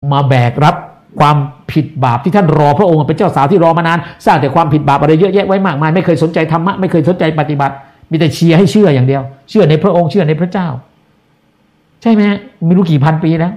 มาแบกรับความผิดบาปที่ท่านรอพระองค์เป็นเจ้าสาวที่รอมานานสร้างแต่ความผิดบาปอะไรเยอะแยะไว้มากมายไม่เคยสนใจธรรมะไม่เคยสนใจปฏิบัติมีแต่เชียร์ให้เชื่ออย่างเดียวเชื่อในพระองค์เชื่อในพระเจ้าใช่ไหมไม่รู้กี่พันปีแล้ว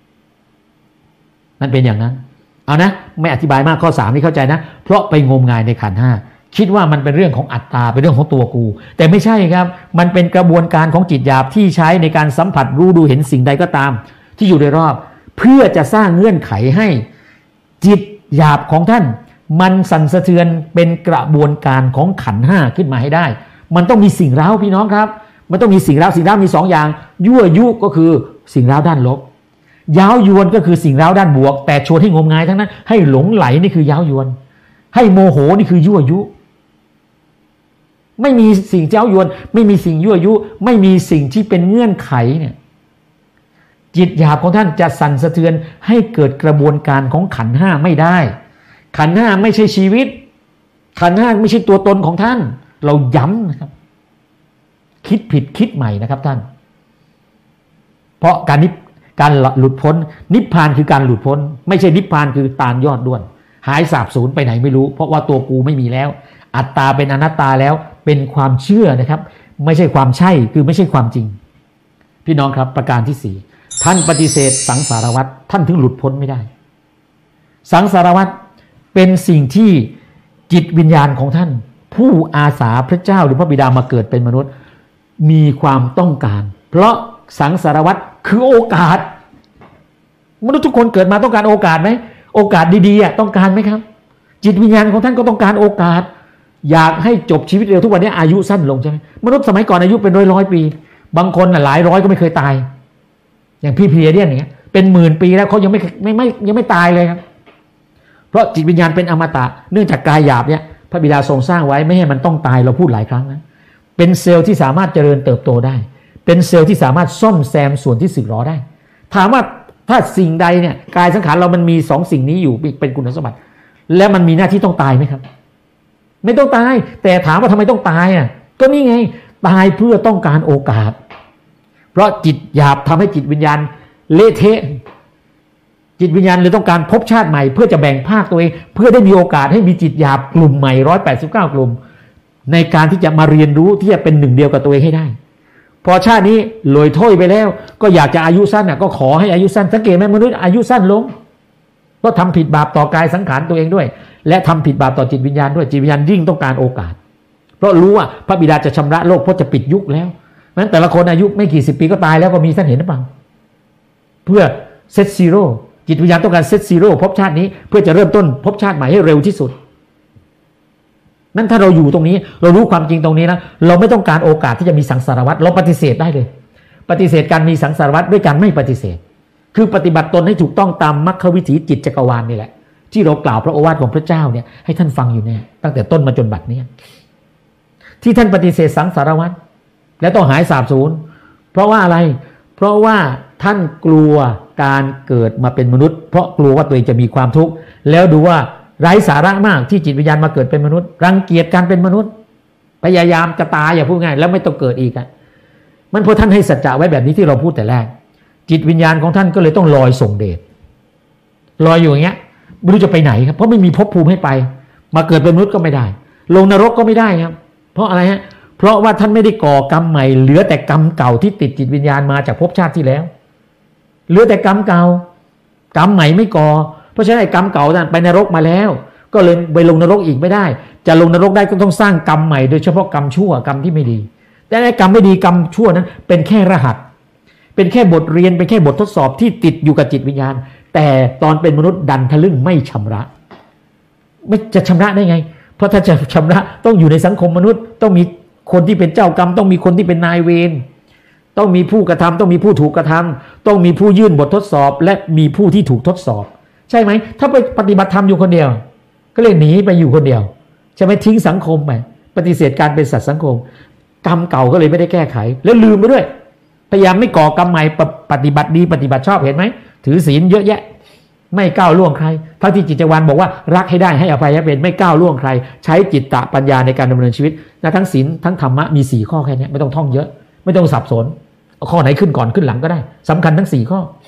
มันเป็นอย่างนั้นเอานะไม่อธิบายมากข้อ3นี่เข้าใจนะเพราะไปงมงายในขันธ์5คิดว่ามันเป็นเรื่องของอัตตาเป็นเรื่องของตัวกูแต่ไม่ใช่ครับมันเป็นกระบวนการของจิตหยาบที่ใช้ในการสัมผัสรู้ดูเห็นสิ่งใดก็ตามที่อยู่โดยรอบเพื่อจะสร้างเงื่อนไขให้จิตหยาบของท่านมันสั่นสะเทือนเป็นกระบวนการของขันธ์5ขึ้นมาให้ได้มันต้องมีสิ่งเร้าพี่น้องครับมันต้องมีสิ่งเร้ามี2อย่างยั่วยุก็คือสิ่งเร้าด้านลบย้าวยวนก็คือสิ่งเร้าด้านบวกแต่ชวนให้งมงายทั้งนั้นให้หลงไหลนี่คือย้าวยวนให้โมโหนี่คือยั่วยุไม่มีสิ่งเย้ายวนไม่มีสิ่งยั่วยุไม่มีสิ่งที่เป็นเงื่อนไขเนี่ยจิตหยาบของท่านจะสั่นสะเทือนให้เกิดกระบวนการของขันธ์5ไม่ได้ขันธ์5ไม่ใช่ชีวิตขันธ์5ไม่ใช่ตัวตนของท่านเราย้ำนะครับคิดผิดคิดใหม่นะครับท่านเพราะการหลุดพ้นนิพพานคือการหลุดพ้นไม่ใช่นิพพานคือตาลยอดด้วนหายสาบสูญไปไหนไม่รู้เพราะว่าตัวกูไม่มีแล้วอัตตาเป็นอนัตตาแล้วเป็นความเชื่อนะครับไม่ใช่ความใช่คือไม่ใช่ความจริงพี่น้องครับประการที่4ท่านปฏิเสธสังสารวัฏท่านถึงหลุดพ้นไม่ได้สังสารวัฏเป็นสิ่งที่จิตวิญญาณของท่านผู้อาสาพระเจ้าหรือพระบิดามาเกิดเป็นมนุษย์มีความต้องการเพราะสังสารวัฏคือโอกาสมนุษย์ทุกคนเกิดมาต้องการโอกาสไหมโอกาสดีๆต้องการไหมครับจิตวิญญาณของท่านก็ต้องการโอกาสอยากให้จบชีวิตเร็วทุกวันนี้อายุสั้นลงใช่ไหมมนุษย์สมัยก่อนอายุเป็นร้อยปีบางคนหลายร้อยก็ไม่เคยตายอย่างพี่เพลียเดียนอย่างเงี้ยเป็นหมื่นปีแล้วเขายังไม่ตายเลยครับเพราะจิตวิญญาณเป็นอมตะเนื่องจากกายหยาบเนี่ยพระบิดาทรงสร้างไว้ไม่ให้มันต้องตายเราพูดหลายครั้งนะเป็นเซลล์ที่สามารถเจริญเติบโตได้เป็นเซลล์ที่สามารถซ่อมแซมส่วนที่สึกหรอได้ถามว่าถ้าสิ่งใดเนี่ยกายสังขารเรามันมี2สิ่งนี้อยู่เป็นคุณสมบัติและมันมีหน้าที่ต้องตายไหมครับไม่ต้องตายแต่ถามว่าทำไมต้องตายก็นี่ไงตายเพื่อต้องการโอกาสเพราะจิตหยาบทำให้จิตวิญญาณเละเทะจิตวิญญาณเลยต้องการพบชาติใหม่เพื่อจะแบ่งภาคตัวเองเพื่อได้มีโอกาสให้มีจิตหยาบกลุ่มใหม่189กลุ่มในการที่จะมาเรียนรู้ที่จะเป็นหนึ่งเดียวกับตัวเองให้ได้พอชาตินี้ลอยถ้วยไปแล้วก็อยากจะอายุสั้นก็ขอให้อายุสั้นสังเกตไหมมนุษย์อายุสั้นลงก็ทำผิดบาปต่อกายสังขารตัวเองด้วยและทำผิดบาปต่อจิตวิญญาณด้วยจิตวิญญาณยิ่งต้องการโอกาสเพราะรู้ว่าพระบิดาจะชำระโลกเพราะจะปิดยุคแล้วนั้นแต่ละคนอายุไม่กี่สิบปีก็ตายแล้วก็มีท่านเห็นหรือเปล่าเพื่อเซตซีโร่จิตวิญญาณต้องการเซตซีโร่พบชาตินี้เพื่อจะเริ่มต้นพบชาติใหม่ให้เร็วที่สุดนั้นถ้าเราอยู่ตรงนี้เรารู้ความจริงตรงนี้นะเราไม่ต้องการโอกาสที่จะมีสังสารวัฏเราปฏิเสธได้เลยปฏิเสธการมีสังสารวัฏด้วยการไม่ปฏิเสธคือปฏิบัติตนให้ถูกต้องตามมรรควิถีจิตจักรวาลนี่แหละที่เรากล่าวพระโอวาทของพระเจ้าเนี่ยให้ท่านฟังอยู่เนี่ยตั้งแต่ต้นมาจนบัดนี้ที่ท่านปฏิเสธสังสารวัฏและต้องหายสาบสูญเพราะว่าอะไรเพราะว่าท่านกลัวการเกิดมาเป็นมนุษย์เพราะกลัวว่าตัวเองจะมีความทุกข์แล้วดูว่าไร้สาระมากที่จิตวิญญาณมาเกิดเป็นมนุษย์รังเกียจการเป็นมนุษย์พยายามจะตายอย่าพูดง่ายแล้วไม่ต้องเกิดอีกมันเพราะท่านให้สัจจะไว้แบบนี้ที่เราพูดแต่แรกจิตวิญญาณของท่านก็เลยต้องลอยส่งเดชลอยอยู่อย่างเงี้ยไม่รู้จะไปไหนครับเพราะไม่มีภพภูมิให้ไปมาเกิดเป็นมนุษย์ก็ไม่ได้ลงนรกก็ไม่ได้ครับเพราะอะไรฮะเพราะว่าท่านไม่ได้ก่อกรรมใหม่เหลือแต่กรรมเก่าที่ติดจิตวิญญาณมาจากภพชาติที่แล้วเหลือแต่กรรมเก่ากรรมใหม่ไม่ก่อเพราะฉะนั้นกรรมเก่านั้นไปนรกมาแล้วก็เลยไปลงนรกอีกไม่ได้จะลงนรกได้ก็ต้องสร้างกรรมใหม่โดยเฉพาะกรรมชั่วกรรมที่ไม่ดีแต่ไอ้กรรมไม่ดีกรรมชั่วนั้นเป็นแค่รหัสเป็นแค่บทเรียนเป็นแค่บททดสอบที่ติดอยู่กับจิตวิญญาณแต่ตอนเป็นมนุษย์ดันทะลึ่งไม่ชำระไม่จะชำระได้ไงเพราะถ้าจะชำระต้องอยู่ในสังคมมนุษย์ต้องมีคนที่เป็นเจ้ากรรมต้องมีคนที่เป็นนายเวรต้องมีผู้กระทำต้องมีผู้ถูกกระทำต้องมีผู้ยื่นบททดสอบและมีผู้ที่ถูกทดสอบใช่ไหมถ้าไปปฏิบัติธรรมอยู่คนเดียวก็เลยหนีไปอยู่คนเดียวใช่ไหมทิ้งสังคมไปปฏิเสธการเป็นสัตว์สังคมกรรมเก่าก็เลยไม่ได้แก้ไขแล้วลืมไปด้วยพยายามไม่ก่อกรรมใหม่ปฏิบัติดีปฏิบัติชอบเห็นไหมถือศีลเยอะแยะไม่ก้าวล่วงใครทั้งที่จิตวาลบอกว่ารักให้ได้ให้อภัยให้เป็นไม่ก้าวล่วงใครใช้จิตตะปัญญาในการดำเนินชีวิตนะทั้งศีลทั้งธรรมะมี4ข้อแค่นี้ไม่ต้องท่องเยอะไม่ต้องสับสนเอาข้อไหนขึ้นก่อนขึ้นหลังก็ได้สำคัญทั้ง4ข้อ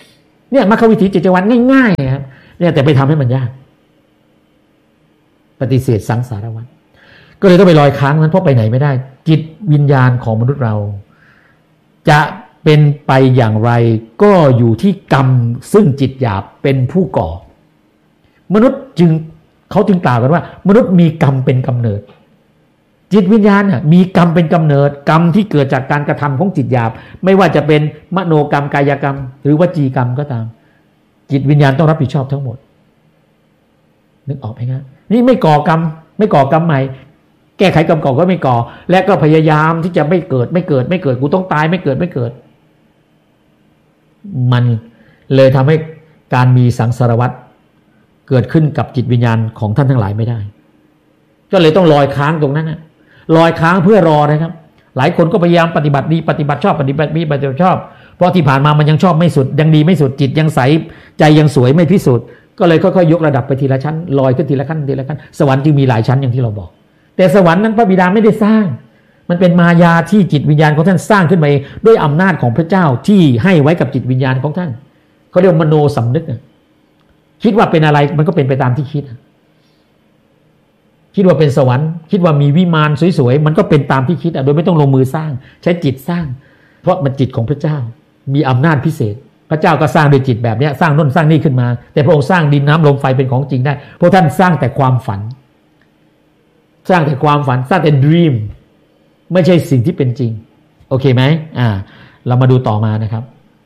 เนี่ยมรรควิถีจิตวัตรง่ายๆครับเนี่ยแต่ไปทำให้มันยากปฏิเสธสังสารวัฏก็เลยต้องไปลอยค้างนั้นเพราะไปไหนไม่ได้จิตวิญญาณของมนุษย์เราจะเป็นไปอย่างไรก็อยู่ที่กรรมซึ่งจิตหยาบเป็นผู้ก่อมนุษย์เขาจึงกล่าวกันว่ามนุษย์มีกรรมเป็นกำเนิดจิตวิญญาณเนี่ยมีกรรมเป็นกำเนิดกรรมที่เกิดจากการกระทำของจิตหยาบไม่ว่าจะเป็นมโนกรรมกายกรรมหรือวจีกรรมก็ตามจิตวิญญาณต้องรับผิดชอบทั้งหมดนึกออกไหมครับนี่ไม่ก่อกรรมใหม่แก้ไขกรรมเก่าก็ไม่ก่อและก็พยายามที่จะไม่เกิดกูต้องตายไม่เกิดมันเลยทำให้การมีสังสารวัฏเกิดขึ้นกับจิตวิญญาณของท่านทั้งหลายไม่ได้ก็เลยต้องลอยค้างตรงนั้นนะลอยค้างเพื่อรอนะครับหลายคนก็พยายามปฏิบัติดีปฏิบัติชอบปฏิบัติดีปฏิบัติชอบเพราะที่ผ่านมามันยังชอบไม่สุดยังดีไม่สุดจิตยังใสใจยังสวยไม่พิสูจน์ก็เลยค่อยๆยกระดับไปทีละชั้นลอยขึ้นทีละขั้นสวรรค์จึงมีหลายชั้นอย่างที่เราบอกแต่สวรรค์นั้นพระบิดาไม่ได้สร้างมันเป็นมายาที่จิตวิญญาณของท่านสร้างขึ้นมาด้วยอำนาจของพระเจ้าที่ให้ไว้กับจิตวิญญาณของท่านเขาเรียกมโนสำนึกคิดว่าเป็นอะไรมันก็เป็นไปตามที่คิดว่าเป็นสวรรค์คิดว่ามีวิมานสวยๆมันก็เป็นตามที่คิดโดยไม่ต้องลงมือสร้างใช้จิตสร้างเพราะมันจิตของพระเจ้ามีอำนาจพิเศษพระเจ้าก็สร้างด้วยจิตแบบนี้สร้างโน่นสร้างนี่ขึ้นมาแต่พระองค์สร้างดินน้ำลมไฟเป็นของจริงได้เพราะท่านสร้างแต่ความฝันสร้างแต่ความฝันสร้างแต่ dream ไม่ใช่สิ่งที่เป็นจริงโอเคไหมเรามาดูต่อมานะครับ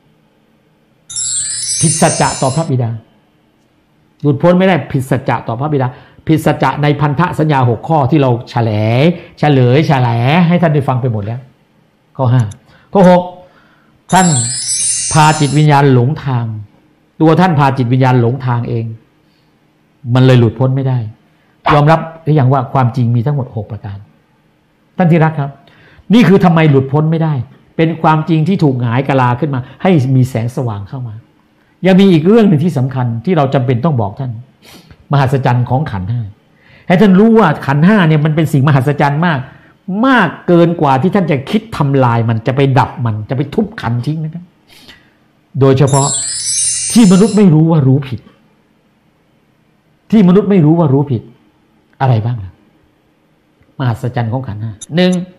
ผิดสัจจะต่อพระบิดาหลุดพ้นไม่ได้ผิดสัจจะต่อพระบิดาผิดสัจจะในพันธสัญญา6ข้อที่เราเฉลยให้ท่านได้ฟังไปหมดแล้วข้อ5ข้อ6ท่านพาจิตวิญญาณหลงทางตัวท่านพาจิตวิญญาณหลงทางเองมันเลยหลุดพ้นไม่ได้ยอมรับหรือยังว่าความจริงมีทั้งหมด6ประการท่านที่รักครับนี่คือทำไมหลุดพ้นไม่ได้เป็นความจริงที่ถูกหงายกะลาขึ้นมาให้มีแสงสว่างเข้ามายังมีอีกเรื่องหนึ่งที่สำคัญที่เราจำเป็นต้องบอกท่านมหัศจรรย์ของขันธ์5ให้ท่านรู้ว่าขันธ์5เนี่ยมันเป็นสิ่งมหัศจรรย์มากเกินกว่าที่ท่านจะคิดทำลายมันจะไปดับมันจะไปทุบขันธ์ทิ้งนะครับโดยเฉพาะที่มนุษย์ไม่รู้ว่ารู้ผิดที่มนุษย์ไม่รู้ว่ารู้ผิดอะไรบ้างล่ะมหัศจรรย์ของขันธ์5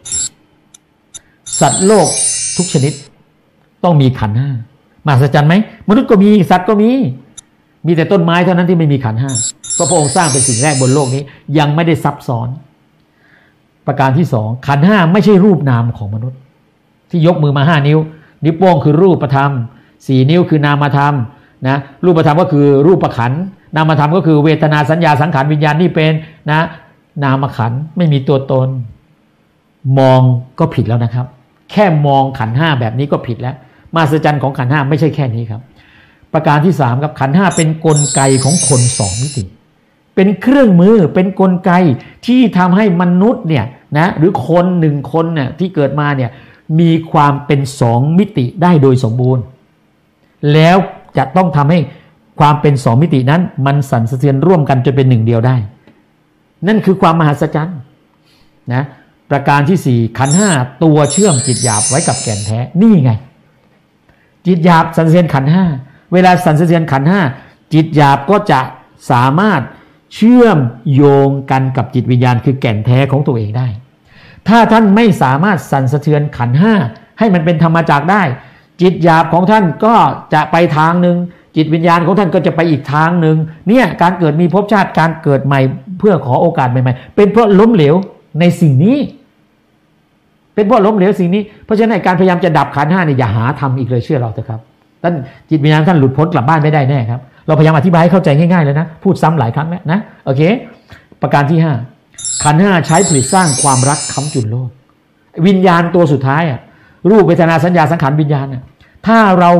1สัตว์โลกทุกชนิดต้องมีขันธ์5มหัศจรรย์ไหมมนุษย์ก็มีสัตว์ก็มีแต่ต้นไม้เท่านั้นที่ไม่มีขันธ์5ก็พระองค์สร้างเป็นสิ่งแรกบนโลกนี้ยังไม่ได้ซับซ้อนประการที่2ขันธ์5ไม่ใช่รูปนามของมนุษย์ที่ยกมือมา5นิ้วนิ้วโป้งคือรูปธรรม4นิ้วคือนามธรรมนะรูปธรรมก็คือรูปขันธ์นามธรรมก็คือเวทนาสัญญาสังขารวิญญาณนี่เป็นนะนามขันธ์ไม่มีตัวตนมองก็ผิดแล้วนะครับแค่มองขันธ์5แบบนี้ก็ผิดแล้วมหัศจรรย์ของขันธ์5ไม่ใช่แค่นี้ครับประการที่3ครับขันธ์5เป็นกลไกของคน2มิติเป็นเครื่องมือเป็นกลไกที่ทำให้มนุษย์เนี่ยนะหรือคน1คนเนี่ยที่เกิดมาเนี่ยมีความเป็น2มิติได้โดยสมบูรณ์แล้วจะต้องทำให้ความเป็น2มิตินั้นมันสั่นสะเทือนร่วมกันจนเป็นหนึ่งเดียวได้นั่นคือความมหัศจรรย์นะประการที่4ขันธ์5ตัวเชื่อมจิตหยาบไว้กับแก่นแท้นี่ไงจิตหยาบสั่นสะเทือนขันธ์5เวลาสั่นสะเทือนขันธ์5จิตหยาบก็จะสามารถเชื่อมโยงกันกับจิตวิญญาณคือแก่นแท้ของตัวเองได้ถ้าท่านไม่สามารถสั่นสะเทือนขันธ์5ให้มันเป็นธรรมจักรได้จิตหยาบของท่านก็จะไปทางนึงจิตวิญญาณของท่านก็จะไปอีกทางนึงเนี่ยการเกิดมีภพชาติการเกิดใหม่เพื่อขอโอกาสใหม่ๆเป็นเพราะล้มเหลวในสิ่งนี้เป็นเพราะล้มเหลวสิ่งนี้เพราะฉะนั้นการพยายามจะดับขันธ์5เนี่ยอย่าหาทำอีกเลยเชื่อเราเถอะครับท่านจิตวิญญาณท่านหลุดพ้นกลับบ้านไม่ได้แน่ครับเราพยายามอธิบายให้เข้าใจง่ายๆเลยนะพูดซ้ำหลายครั้งแล้วนะโอเคประการที่5ขันธ์5ใช้ผลิตสร้างความรักค้ำจุนโลกวิญญาณตัวสุดท้ายรูปเวทนาสัญญาสังขารวิญญาณถ้า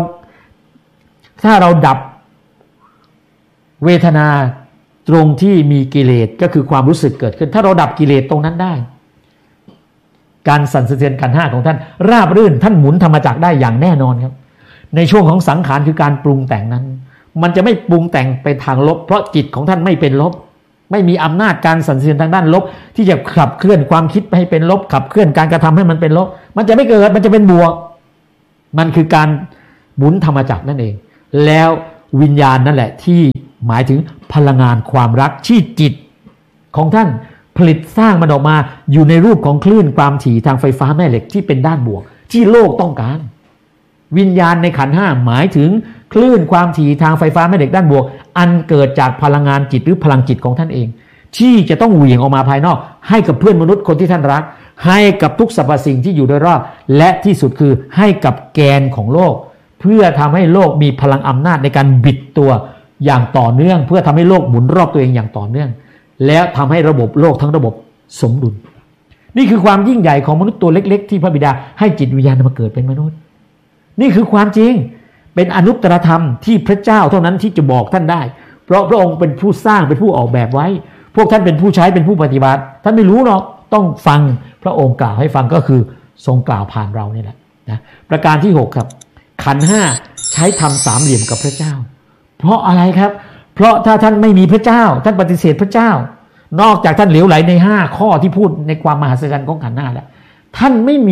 เราดับเวทนาตรงที่มีกิเลสก็คือความรู้สึกเกิดขึ้นถ้าเราดับกิเลสตรงนั้นได้การสั่นสะเทือนขันธ์5ของท่านราบรื่นท่านหมุนธรรมจักรได้อย่างแน่นอนครับในช่วงของสังขารคือการปรุงแต่งนั้นมันจะไม่ปรุงแต่งไปทางลบเพราะจิตของท่านไม่เป็นลบไม่มีอำนาจการสั่นสะเทือนทางด้านลบที่จะขับเคลื่อนความคิดให้เป็นลบขับเคลื่อนการกระทำให้มันเป็นลบมันจะไม่เกิดมันจะเป็นบวกมันคือการหมุนธรรมจักรนั่นเองแล้ววิญญาณนั่นแหละที่หมายถึงพลังงานความรักที่จิตของท่านผลิตสร้างมันออกมาอยู่ในรูปของคลื่นความถี่ทางไฟฟ้าแม่เหล็กที่เป็นด้านบวกที่โลกต้องการวิญญาณในขันธ์ห้าหมายถึงคลื่นความถี่ทางไฟฟ้าแม่เหล็กด้านบวกอันเกิดจากพลังงานจิตหรือพลังจิตของท่านเองที่จะต้องเหวี่ยงออกมาภายนอกให้กับเพื่อนมนุษย์คนที่ท่านรักให้กับทุกสรรพสิ่งที่อยู่โดยรอบและที่สุดคือให้กับแกนของโลกเพื่อทำให้โลกมีพลังอำนาจในการบิดตัวอย่างต่อเนื่องเพื่อทำให้โลกหมุนรอบตัวเองอย่างต่อเนื่องแล้วทำให้ระบบโลกทั้งระบบสมดุลนี่คือความยิ่งใหญ่ของมนุษย์ตัวเล็กๆที่พระบิดาให้จิตวิญญาณมาเกิดเป็นมนุษย์นี่คือความจริงเป็นอนุตตรธรรมที่พระเจ้าเท่านั้นที่จะบอกท่านได้เพราะพระองค์เป็นผู้สร้างเป็นผู้ออกแบบไว้พวกท่านเป็นผู้ใช้เป็นผู้ปฏิบัติท่านไม่รู้หรอกต้องฟังพระองค์กล่าวให้ฟังก็คือทรงกล่าวผ่านเรานี่แหละนะประการที่6ครับขันธ์ห้าใช้ทำสามเหลี่ยมกับพระเจ้าเพราะอะไรครับเพราะถ้าท่านไม่มีพระเจ้าท่านปฏิเสธพระเจ้านอกจากท่านเหลวไหลใน5ข้อที่พูดในความมหัศจรรย์ของขันธ์ห้าแล้วท่านไม่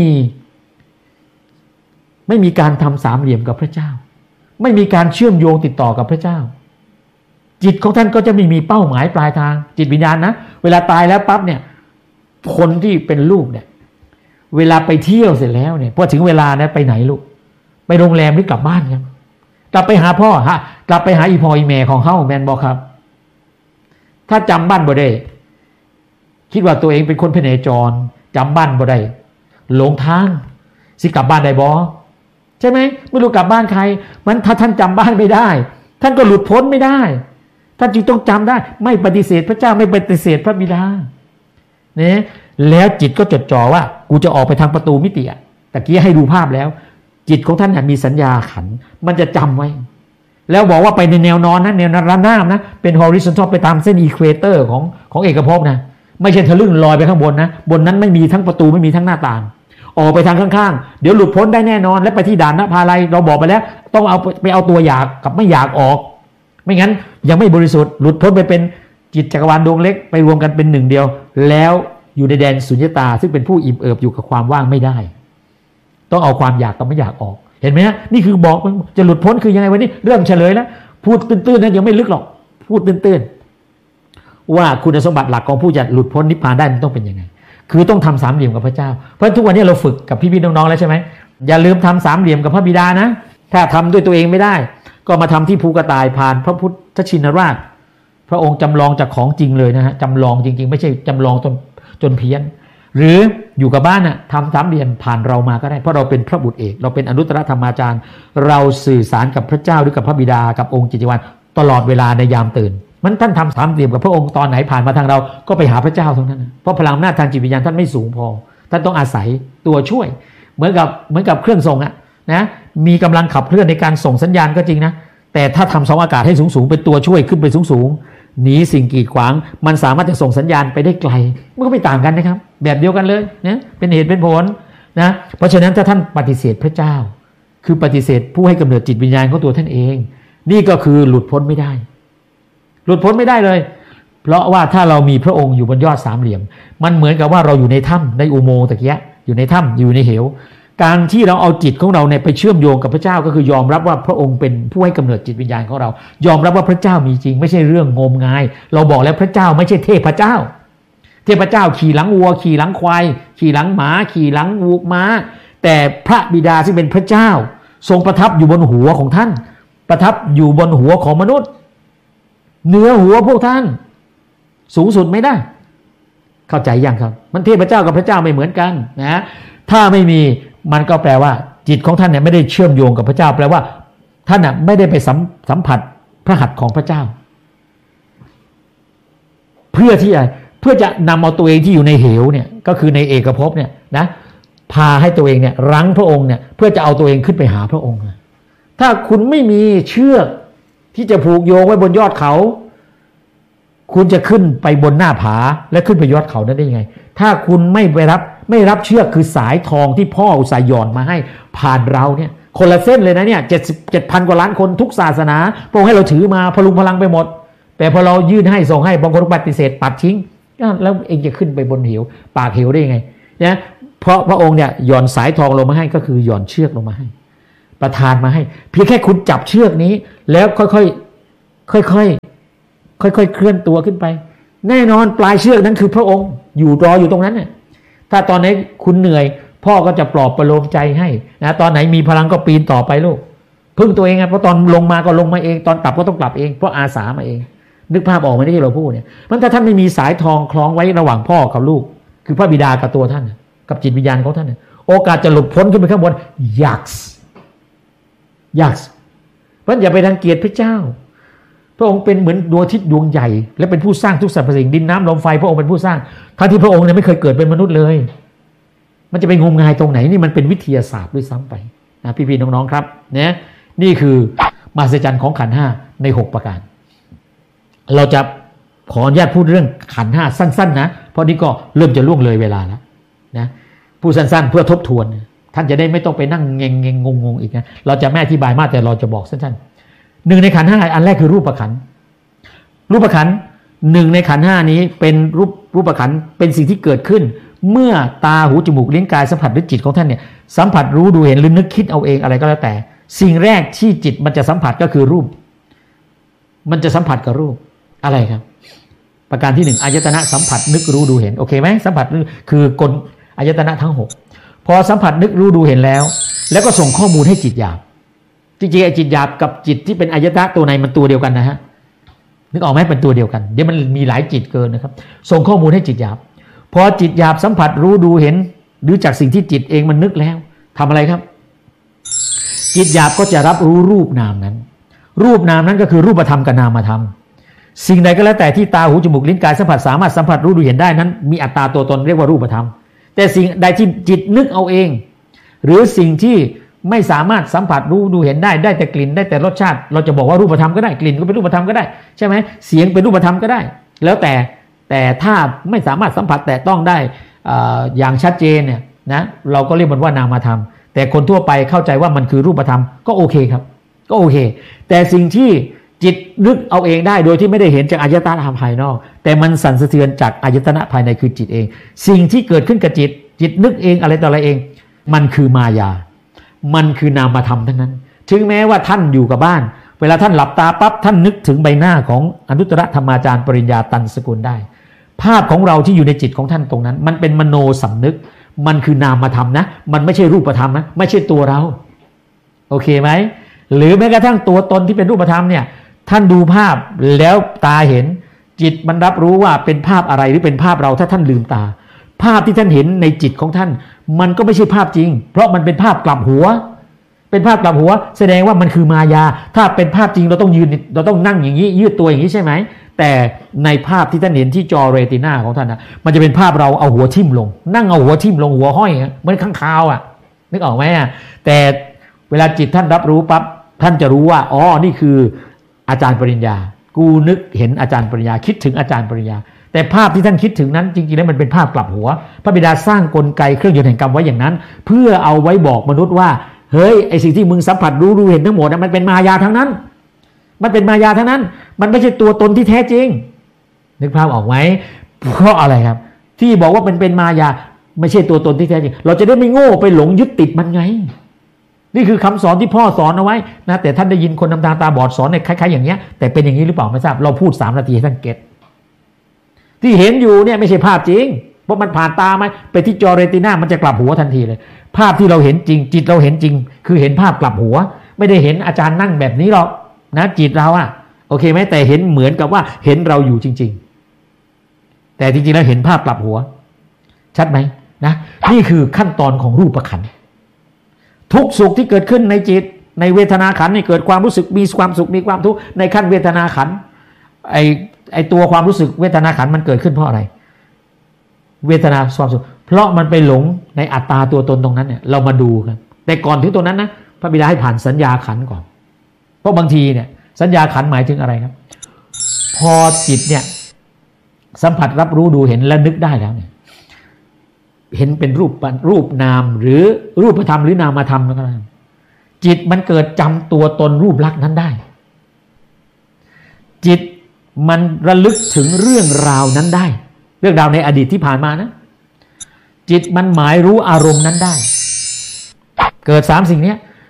มีการทำสามเหลี่ยมกับพระเจ้าไม่มีการเชื่อมโยงติดต่อกับพระเจ้าจิตของท่านก็จะไม่มีเป้าหมายปลายทางจิตวิญญาณนะเวลาตายแล้วปั๊บเนี่ยคนที่เป็นลูกเนี่ยเวลาไปเที่ยวเสร็จแล้วเนี่ยพอถึงเวลานะไปไหนลูกไปโรงแรมหรือกลับบ้านครับกลับไปหาพ่อกลับไปหาอีพ่ออีแม่ของเขาแมนบอกครับถ้าจำบ้านบ่ได้คิดว่าตัวเองเป็นคนพเนจรจำบ้านบ่ได้หลงทางสิกลับบ้านได้บ่ใช่ไหมไม่รู้กลับบ้านใครมันถ้าท่านจำบ้านไม่ได้ท่านก็หลุดพ้นไม่ได้ท่านจึงต้องจำได้ไม่ปฏิเสธพระเจ้าไม่ปฏิเสธพระบิดาเนี่ยแล้วจิตก็จดจ่อว่ากูจะออกไปทางประตูมิติตะกี้ให้ดูภาพแล้วจิตของท่านมีสัญญาขันมันจะจำไว้แล้วบอกว่าไปในแนวนอนนะแนวระนาบนะเป็น horizontal ไปตามเส้น equator ของเอกภพนะไม่ใช่ทะลึ่งลอยไปข้างบนนะบนนั้นไม่มีทั้งประตูไม่มีทั้งหน้าต่างออกไปทางข้างๆเดี๋ยวหลุดพ้นได้แน่นอนและไปที่ด่านนภาลัยเราบอกไปแล้วต้องเอาไปเอาตัวอยากกับไม่อยากออกไม่งั้นยังไม่บริสุทธิ์หลุดพ้นไปเป็นจิตจักรวาลดวงเล็กไปรวมกันเป็นหนึ่งเดียวแล้วอยู่ในแดนสุญญตาซึ่งเป็นผู้อิ่มเอิบอยู่กับความว่างไม่ได้ต้องเอาความอยากกับไม่อยากออกเห็นไหมฮะนี่คือบอกจะหลุดพ้นคือยังไงวันนี้เริ่มเฉลยแล้วพูดตื้นๆนะยังไม่ลึกหรอกพูดตื้นๆว่าคุณสมบัติหลักของผู้จะหลุดพ้นนิพพานได้มันต้องเป็นยังไงคือต้องทำสามเหลี่ยมกับพระเจ้าเพราะทุกวันนี้เราฝึกกับพี่ๆน้องๆแล้วใช่ไหมอย่าลืมทำสามเหลี่ยมกับพระบิดานะถ้าทำด้วยตัวเองไม่ได้ก็มาทำที่ภูกระต่ายผ่านพระพุทธชินราชพระองค์จำลองจากของจริงเลยนะฮะจำลองจริงๆไม่ใช่จำลองจนเพี้ยนหรืออยู่กับบ้านน่ะทำสามเหลี่ยมผ่านเรามาก็ได้เพราะเราเป็นพระบุตรเอกเราเป็นอนุตตรธรรมาจารย์เราสื่อสารกับพระเจ้าหรือกับพระบิดากับองค์จิตวิญญาณตลอดเวลาในยามตื่นมันท่านทำสามเหลี่ยมกับพระองค์ตอนไหนผ่านมาทางเราก็ไปหาพระเจ้าตรงนั้นเพราะพลังอำนาจทางจิตวิญญาณท่านไม่สูงพอท่านต้องอาศัยตัวช่วยเหมือนกับเครื่องส่งนะมีกำลังขับเคลื่อนในการส่งสัญญาณก็จริงนะแต่ถ้าทำเสาอากาศให้สูงเป็นตัวช่วยขึ้นไปสูงหนีสิ่งกีดขวางมันสามารถจะส่งสัญญาณไปได้ไกลมันก็ไม่ต่างกันนะครับแบบเดียวกันเลยนะเป็นเหตุเป็นผลนะเพราะฉะนั้นถ้าท่านปฏิเสธพระเจ้าคือปฏิเสธผู้ให้กำเนิดจิตวิญญาณของตัวท่านเองนี่ก็คือหลุดพ้นไม่ได้หลุดพ้นไม่ได้เลยเพราะว่าถ้าเรามีพระองค์อยู่บนยอดสามเหลี่ยมมันเหมือนกับว่าเราอยู่ในถ้ำในอุโมงค์ตะเกียอยู่ในถ้ำอยู่ในเหวการที่เราเอาจิตของเราเนี่ยไปเชื่อมโยงกับพระเจ้าก็คือยอมรับว่าพระองค์เป็นผู้ให้กำเนิดจิตวิญญาณของเรายอมรับว่าพระเจ้ามีจริงไม่ใช่เรื่องงมงายเราบอกแล้วพระเจ้าไม่ใช่เทพเจ้าเทพเจ้าขี่หลังวัวขี่หลังควายขี่หลังหมาขี่หลังวัวม้าแต่พระบิดาซึ่งเป็นพระเจ้าทรงประทับอยู่บนหัวของท่านประทับอยู่บนหัวของมนุษย์เหนือหัวพวกท่านสูงสุดไม่ได้เข้าใจยังครับมันเทพเจ้ากับพระเจ้าไม่เหมือนกันนะถ้าไม่มีมันก็แปลว่าจิตของท่านเนี่ยไม่ได้เชื่อมโยงกับพระเจ้าแปลว่าท่านน่ะไม่ได้ไปสัมผัสพระหัตถ์ของพระเจ้าเพื่อจะนำเอาตัวเองที่อยู่ในเหวเนี่ยก็คือในเอกภพเนี่ยนะพาให้ตัวเองเนี่ยรั้งพระองค์เนี่ยเพื่อจะเอาตัวเองขึ้นไปหาพระองค์ถ้าคุณไม่มีเชือกที่จะผูกโยงไว้บนยอดเขาคุณจะขึ้นไปบนหน้าผาและขึ้นไปยอดเขานั้นได้ยังไงถ้าคุณไม่รับเชือกคือสายทองที่พ่ออุตส่าห์หย่อนมาให้ผ่านเราเนี่ยคนละเส้นเลยนะเนี่ย77,000 กว่าล้านคนทุกศาสนาพระองค์ให้เราถือมาพลุงพลังไปหมดแต่พอเรายื่นให้ส่งให้บางคนปฏิเสธปัดทิ้งแล้วเองจะขึ้นไปบนเหวปากเหวได้ยังไงเนี่ยเพราะพระองค์เนี่ยหย่อนสายทองลงมาให้ก็คือหย่อนเชือกลงมาให้ประทานมาให้เพียงแค่คุณจับเชือกนี้แล้วค่อยๆค่อยๆเคลื่อนตัวขึ้นไปแน่นอนปลายเชือกนั้นคือพระองค์อยู่รออยู่ตรงนั้นเนี่ยถ้าตอนไหนคุณเหนื่อยพ่อก็จะปลอบประโลมใจให้นะตอนไหนมีพลังก็ปีนต่อไปลูกพึ่งตัวเองเพราะตอนลงมาก็ลงมาเองตอนกลับก็ต้องกลับเองเพราะอาสามาเองนึกภาพออกไหมที่เราพูดเนี่ยมันถ้าท่านไม่มีสายทองคล้องไว้ระหว่างพ่อกับลูกคือพระบิดากับตัวท่านกับจิตวิญญาณของท่านโอกาสจะหลุดพ้นขึ้นไปข้างบนยากเพราะอย่าไปรังเกียจพระเจ้าพระองค์เป็นเหมือนดวงอาทิตย์ดวงใหญ่และเป็นผู้สร้างทุกสรรพสิ่งดินน้ำลมไฟพระองค์เป็นผู้สร้างทั้งที่พระองค์เนี่ยไม่เคยเกิดเป็นมนุษย์เลยมันจะไปงมงายตรงไหนนี่มันเป็นวิทยาศาสตร์ด้วยซ้ำไปนะพี่ๆน้องๆครับเนี่ยนี่คือมหัศจรรย์ของขันธ์ห้าใน6ประการเราจะขออนุญาตพูดเรื่องขันธ์ห้าสั้นๆนะเพราะนี่ก็เริ่มจะล่วงเลยเวลาแล้วนะพูดสั้นๆเพื่อทบทวนท่านจะได้ไม่ต้องไปนั่งเงงงงอีกนะเราจะไม่อธิบายมากแต่เราจะบอกสั้นๆหนึ่งในขันธ์ห้าอันแรกคือรูปขันธ์หนึ่งในขันธ์ห้านี้เป็นรูปขันธ์เป็นสิ่งที่เกิดขึ้นเมื่อตาหูจมูกลิ้นกายสัมผัสหรือจิตของท่านเนี่ยสัมผัสรู้ดูเห็นหรือนึกคิดเอาเองอะไรก็แล้วแต่สิ่งแรกที่จิตมันจะสัมผัสก็คือรูปมันจะสัมผัสกับรูปอะไรครับประการที่1อายตนะสัมผัสนึกรู้ดูเห็นโอเคไหมสัมผัสคือกลอายตนะทั้ง6พอสัมผัสนึกรู้ดูเห็นแล้วก็ส่งข้อมูลให้จิตหยาบจริงๆไอ้จิตหยาบกับจิตที่เป็นอายตนะตัวในมันตัวเดียวกันนะฮะนึกออกไหมเป็นตัวเดียวกันเดี๋ยวมันมีหลายจิตเกินนะครับส่งข้อมูลให้จิตหยาบพอจิตหยาบสัมผัสรู้ดูเห็นหรือจากสิ่งที่จิตเองมันนึกแล้วทำอะไรครับจิตหยาบก็จะรับรู้รูปนามนั้นก็คือรูปธรรมกับนามธรรมสิ่งใดก็แล้วแต่ที่ตาหูจมูกลิ้นกายสัมผัสสามารถสัมผัสรู้ดูเห็นได้นั้นมีอัตตาตัวตนเรียกว่ารูปธรรมแต่สิ่งใดที่จิตนึกเอาเองหรือสิ่งที่ไม่สามารถสัมผัสรู้ดูเห็นได้แต่กลิ่นได้แต่รสชาติเราจะบอกว่ารูปธรรมก็ได้กลิ่นก็เป็นรูปธรรมก็ได้ใช่ไหมเสียงเป็นรูปธรรมก็ได้แล้วแต่ถ้าไม่สามารถสัมผัสแตะต้องได้อย่างชัดเจนเนี่ยนะเราก็เรียกมันว่านามธรรมแต่คนทั่วไปเข้าใจว่ามันคือรูปธรรมก็โอเคครับก็โอเคแต่สิ่งที่จิตนึกเอาเองได้โดยที่ไม่ได้เห็นจากอายตนะภายนอกแต่มันสั่นสะเทือนจากอายตนะภายในคือจิตเองสิ่งที่เกิดขึ้นกับจิตนึกเองอะไรต่ออะไรเองมันคือมายามันคือนามธรรมทั้งนั้นถึงแม้ว่าท่านอยู่กับบ้านเวลาท่านหลับตาปั๊บท่านนึกถึงใบหน้าของอนุตตรธรรมาจารย์ปริญญาตันสกุลได้ภาพของเราที่อยู่ในจิตของท่านตรงนั้นมันเป็นมโนสำนึกมันคือนามธรรมนะมันไม่ใช่รูปธรรมนะไม่ใช่ตัวเราโอเคไหมหรือแม้กระทั่งตัวตนที่เป็นรูปธรรมเนี่ยท่านดูภาพแล้วตาเห็นจิตมันรับรู้ว่าเป็นภาพอะไรหรือเป็นภาพเราถ้าท่านลืมตาภาพที่ท่านเห็นในจิตของท่านมันก็ไม่ใช่ภาพจริงเพราะมันเป็นภาพกลับหัวเป็นภาพกลับหัวแสดงว่ามันคือมายาถ้าเป็นภาพจริงเราต้องยืนเราต้องนั่งอย่างนี้ยืดตัวอย่างนี้ใช่ไหมแต่ในภาพที่ท่านเห็นที่จอเรตินาของท่านนะมันจะเป็นภาพเราเอาหัวทิ่มลงนั่งเอาหัวทิ่มลงหัวห้อยเหมือนข้างคาวอ่ะนึกออกไหมอ่ะแต่เวลาจิตท่านรับรู้ปั๊บท่านจะรู้ว่าอ๋อนี่คืออาจารย์ปริญญากูนึกเห็นอาจารย์ปริญญาคิดถึงอาจารย์ปริญญาแต่ภาพที่ท่านคิดถึงนั้นจริงๆแล้วมันเป็นภาพกลับหัวพระบิดาสร้างกลไกเครื่องยนต์แห่งกรรมไว้อย่างนั้นเพื่อเอาไว้บอกมนุษย์ว่าเฮ้ยไอสิ่งที่มึงสัมผัสรู้เห็นทั้งหมดมันเป็นมายาทั้งนั้นมันเป็นมายาทั้งนั้นมันไม่ใช่ตัวตนที่แท้จริงนึกภาพออกไหมเพราะอะไรครับที่บอกว่าเป็นมายาไม่ใช่ตัวตนที่แท้จริงเราจะได้ไม่โง่ไปหลงยึดติดมันไงนี่คือคำสอนที่พ่อสอนเอาไว้นะแต่ท่านได้ยินคนน้ำตาบอดสอนในคล้ายๆอย่างเงี้ยแต่เป็นอย่างนี้หรือเปล่าไม่ทราบเราพูด3 นาทีให้ท่านเก็ตที่เห็นอยู่เนี่ยไม่ใช่ภาพจริงเพราะมันผ่านตาไหมไปที่จอเรตินามันจะกลับหัวทันทีเลยภาพที่เราเห็นจริงจิตเราเห็นจริงคือเห็นภาพกลับหัวไม่ได้เห็นอาจารย์นั่งแบบนี้หรอกนะจิตเราอะโอเคไหมแต่เห็นเหมือนกับว่าเห็นเราอยู่จริงๆแต่จริงๆแล้วเห็นภาพกลับหัวชัดไหมนะนี่คือขั้นตอนของรูปขันธ์ทุกสุขที่เกิดขึ้นในจิตในเวทนาขันธ์นี่เกิดความรู้สึกมีความสุขมีความทุกข์ในขั้นเวทนาขันธ์ไอตัวความรู้สึกเวทนาขันธ์มันเกิดขึ้นเพราะอะไรเวทนาความสุขเพราะมันไปหลงในอัตตาตัวตนตรงนั้นเนี่ยเรามาดูกันแต่ก่อนถึงตรงนั้นนะพระบิดาให้ผ่านสัญญาขันธ์ก่อนเพราะบางทีเนี่ยสัญญาขันธ์หมายถึงอะไรครับพอจิตเนี่ยสัมผัสรับรู้ดูเห็นและนึกได้แล้วเนี่ยเห็นเป็นรูปนามหรือรูปธรรมหรือนามธรรมก็ได้จิตมันเกิดจำตัวตนรูปลักษณ์นั้นได้จิตมันระลึกถึงเรื่องราวนั้นได้เรื่องราวในอดีตที่ผ่านมานะจิตมันหมายรู้อารมณ์นั้นได้เกิด3 สิ่งนี้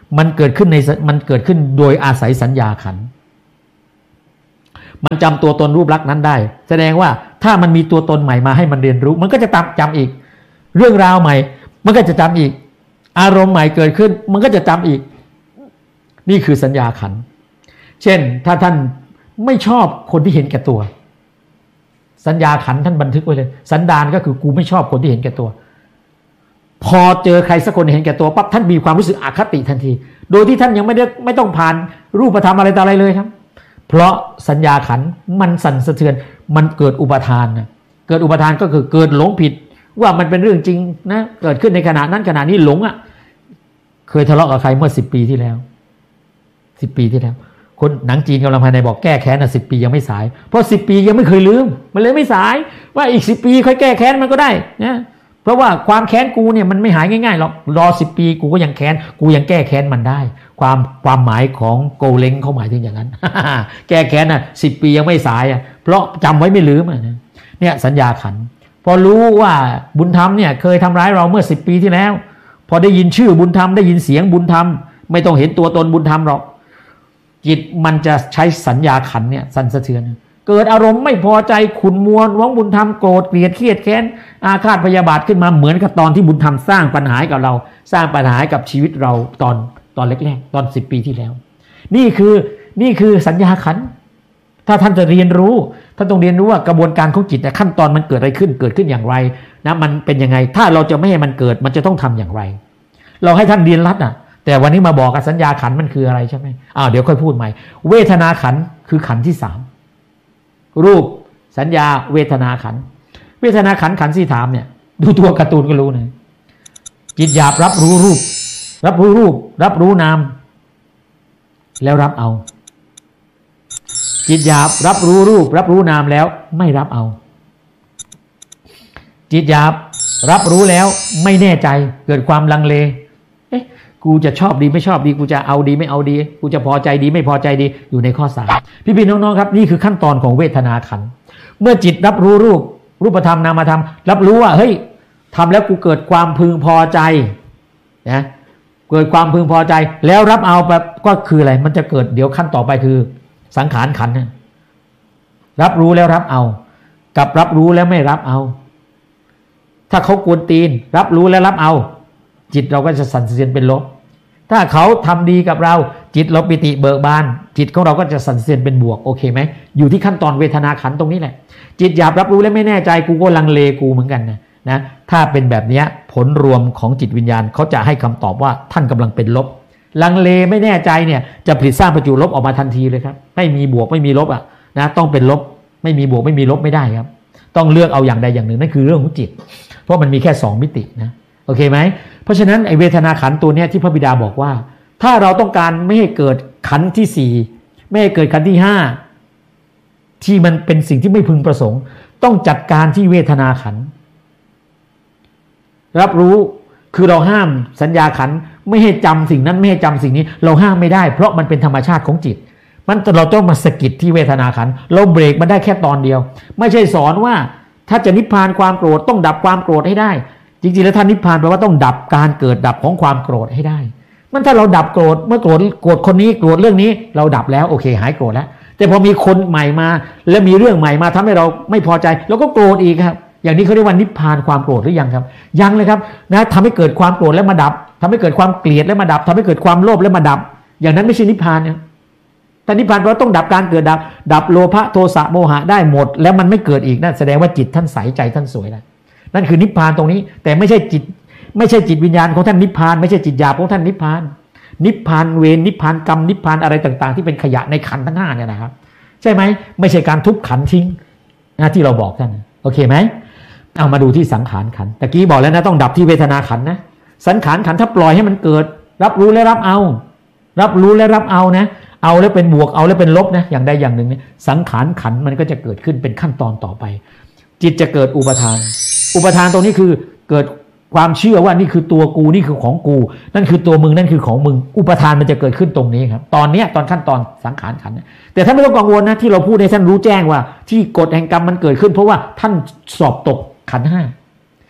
มันเกิดขึ้นโดยอาศัยสัญญาขันธ์มันจำตัวตนรูปลักษณ์นั้นได้แสดงว่าถ้ามันมีตัวตนใหม่มาให้มันเรียนรู้มันก็จะจำอีกเรื่องราวใหม่มันก็จะจำอีกอารมณ์ใหม่เกิดขึ้นมันก็จะจำอีกนี่คือสัญญาขันธ์เช่นถ้าท่านไม่ชอบคนที่เห็นแก่ตัวสัญญาขันธ์ท่านบันทึกไว้เลยสันดานก็คือกูไม่ชอบคนที่เห็นแก่ตัวพอเจอใครสักคนเห็นแก่ตัวปั๊บท่านมีความรู้สึกอคติทันทีโดยที่ท่านยังไม่ต้องผ่านรูปธรรมอะไรต่ออะไรเลยครับเพราะสัญญาขันธ์มันสั่นสะเทือนมันเกิดอุปทานนะเกิดอุปทานก็คือเกิดหลงผิดว่ามันเป็นเรื่องจริงนะเกิดขึ้นในขณะนั้นขณะนี้หลงอ่ะเคยทะเลาะกับใครเมื่อ10 ปีที่แล้ว10 ปีที่แล้วคนหนังจีนกำลังภายในบอกแก้แค้น10 ปียังไม่สายเพราะ10 ปียังไม่เคยลืมมันเลยไม่สายว่าอีก10 ปีค่อยแก้แค้นมันก็ได้นะเพราะว่าความแค้นกูเนี่ยมันไม่หายง่ายๆหรอกรอ10 ปีกูก็ยังแค้นกูยังแก้แค้นมันได้ความหมายของโกเล้งเขาหมายถึงอย่างนั้น แก้แค้น10 ปียังไม่สายเพราะจำไว้ไม่ลืมเนี่ยสัญญาขันธ์พอรู้ว่าบุญธรรมเนี่ยเคยทำร้ายเราเมื่อ10 ปีที่แล้วพอได้ยินชื่อบุญธรรมได้ยินเสียงบุญธรรมไม่ต้องเห็นตัวตนบุญธรรมหรอกจิตมันจะใช้สัญญาขันธ์เนี่ยสั่นสะเทือนเกิดอารมณ์ไม่พอใจขุ่นมัวหวงบุญธรรมโกรธเกลียดเครียดแค้นอาฆาตพยาบาทขึ้นมาเหมือนกับตอนที่บุญธรรมสร้างปัญหากับเราสร้างปัญหากับชีวิตเราตอนแรกๆตอน10 ปีที่แล้วนี่คือสัญญาขันธ์ถ้าท่านจะเรียนรู้ท่านต้องเรียนรู้ว่ากระบวนการของจิตขั้นตอนมันเกิดอะไรขึ้นเกิดขึ้นอย่างไรนะมันเป็นยังไงถ้าเราจะไม่ให้มันเกิดมันจะต้องทำอย่างไรเราให้ท่านเรียนรัดแต่วันนี้มาบอกกับสัญญาขันธ์มันคืออะไรใช่ไหมเดี๋ยวค่อยพูดใหม่เวทนาขันธ์คือขันธ์ที่3รูปสัญญาเวทนาขันธ์เวทนาขันธ์ขันธ์ที่3เนี่ยดูตัวการ์ตูนก็รู้นะจิตหยาบรับรู้รูปรับรู้นามแล้วรับเอาจิตหยาบรับรู้รูปรับรู้นามแล้วไม่รับเอาจิตหยาบรับรู้แล้วไม่แน่ใจเกิดความลังเลกูจะชอบดีไม่ชอบดีกูจะเอาดีไม่เอาดีกูจะพอใจดีไม่พอใจดีอยู่ในข้อ3พี่น้องๆครับนี่คือขั้นตอนของเวทนาขันธ์เมื่อจิตรับรู้รูปธรรมนามธรรมรับรู้ว่าเฮ้ยทำแล้วกูเกิดความพึงพอใจนะเกิดความพึงพอใจแล้วรับเอาแบบก็คืออะไรมันจะเกิดเดี๋ยวขั้นต่อไปคือสังขารขันธ์รับรู้แล้วรับเอากับรับรู้แล้วไม่รับเอาถ้าเขากวนตีนรับรู้แล้วรับเอาจิตเราก็จะสั่นสะเทือนเป็นลบถ้าเขาทำดีกับเราจิตเราปิติเบิกบานจิตของเราก็จะสั่นสะเทือนเป็นบวกโอเคไหมอยู่ที่ขั้นตอนเวทนาขันธ์ตรงนี้แหละจิตหยาบรับรู้แล้วไม่แน่ใจกูก็ลังเลกูเหมือนกันนะถ้าเป็นแบบนี้ผลรวมของจิตวิญญาณเขาจะให้คำตอบว่าท่านกำลังเป็นลบลังเลไม่แน่ใจเนี่ยจะผลิตสร้างประจุลบออกมาทันทีเลยครับไม่มีบวกไม่มีลบนะต้องเป็นลบไม่มีบวกไม่มีลบไม่ได้ครับต้องเลือกเอาอย่างใดอย่างหนึ่งนั่นคือเรื่องของจิตเพราะมันมีแค่2 มิตินะโอเคไหมเพราะฉะนั้นไอเวทนาขันธ์ตัวเนี้ยที่พระบิดาบอกว่าถ้าเราต้องการไม่ให้เกิดขันธ์ที่4ไม่ให้เกิดขันธ์ที่5ที่มันเป็นสิ่งที่ไม่พึงประสงค์ต้องจัดการที่เวทนาขันธ์รับรู้คือเราห้ามสัญญาขันธ์ไม่ให้จำสิ่งนั้นไม่ให้จำสิ่งนี้เราห้ามไม่ได้เพราะมันเป็นธรรมชาติของจิตมันเราต้องมาสะกิดที่เวทนาขันธ์เราเบรกมันได้แค่ตอนเดียวไม่ใช่สอนว่าถ้าจะนิพพานความโกรธต้องดับความโกรธให้ได้จริงๆแล้วท่านนิพพานแปลว่าต้องดับการเกิดดับของความโกรธให้ได้มันถ้าเราดับโกรธเมื่อโกรธคนนี้โกรธเรื่องนี้เราดับแล้วโอเคหายโกรธแล้วแต่พอมีคนใหม่มาแล้วมีเรื่องใหม่มาทำให้เราไม่พอใจเราก็โกรธอีกครับอย่างนี้เขาเรียกว่านิพพานความโกรธหรือยังครับยังเลยครับนะทำให้เกิดความโกรธแล้วมาดับทำให้เกิดความเกลียดแล้วมาดับทำให้เกิดความโลภแล้วมาดับอย่างนั้นไม่ใช่นิพพานเนี่ยแต่นิพพานเราต้องดับการเกิดดับโลภะโทสะโมหะได้หมดแล้วมันไม่เกิดอีกนั่นแสดงว่าจิตท่านใสใจท่านสวยแล้วนั่นคือนิพพานตรงนี้แต่ไม่ใช่จิตวิญญาณของท่านนิพพานไม่ใช่จิตหยาบของท่านนิพพานนิพพานเวรนิพพานกรรมนิพพานอะไรต่างๆที่เป็นขยะในขันธ์ทั้ง5เนี่ยนะครับใช่ไหมไม่ใช่การทุบขันธ์ทิ้งนะที่เราบอกท่านโอเคไหมเอามาดูที่สังขารขันธ์ตะกี้บอกแล้วนะต้องดับที่เวทนาขันธ์นะสังขารขันธ์ถ้าปล่อยให้มันเกิดรับรู้และรับเอารับรู้และรับเอานะเอาแล้วเป็นบวกเอาแล้วเป็นลบนะอย่างใดอย่างหนึ่งเนี่ยสังขารขันธ์มันก็จะเกิดขึ้นเป็นขั้นตอนต่อไปจิตจะเกิดอุปทานตรงนี้คือเกิดความเชื่อว่านี่คือตัวกูนี่คือของกูนั่นคือตัวมึงนั่นคือของมึงอุปทานมันจะเกิดขึ้นตรงนี้ครับตอนขั้นตอนสังขารขันธ์แต่ท่านไม่ต้องกังวลนะที่เราพูดให้ท่านรู้แจ้งว่าที่กฎแห่งกรรมมันเกิดขึ้นเพราะว่าท่านสอบตกขันธ์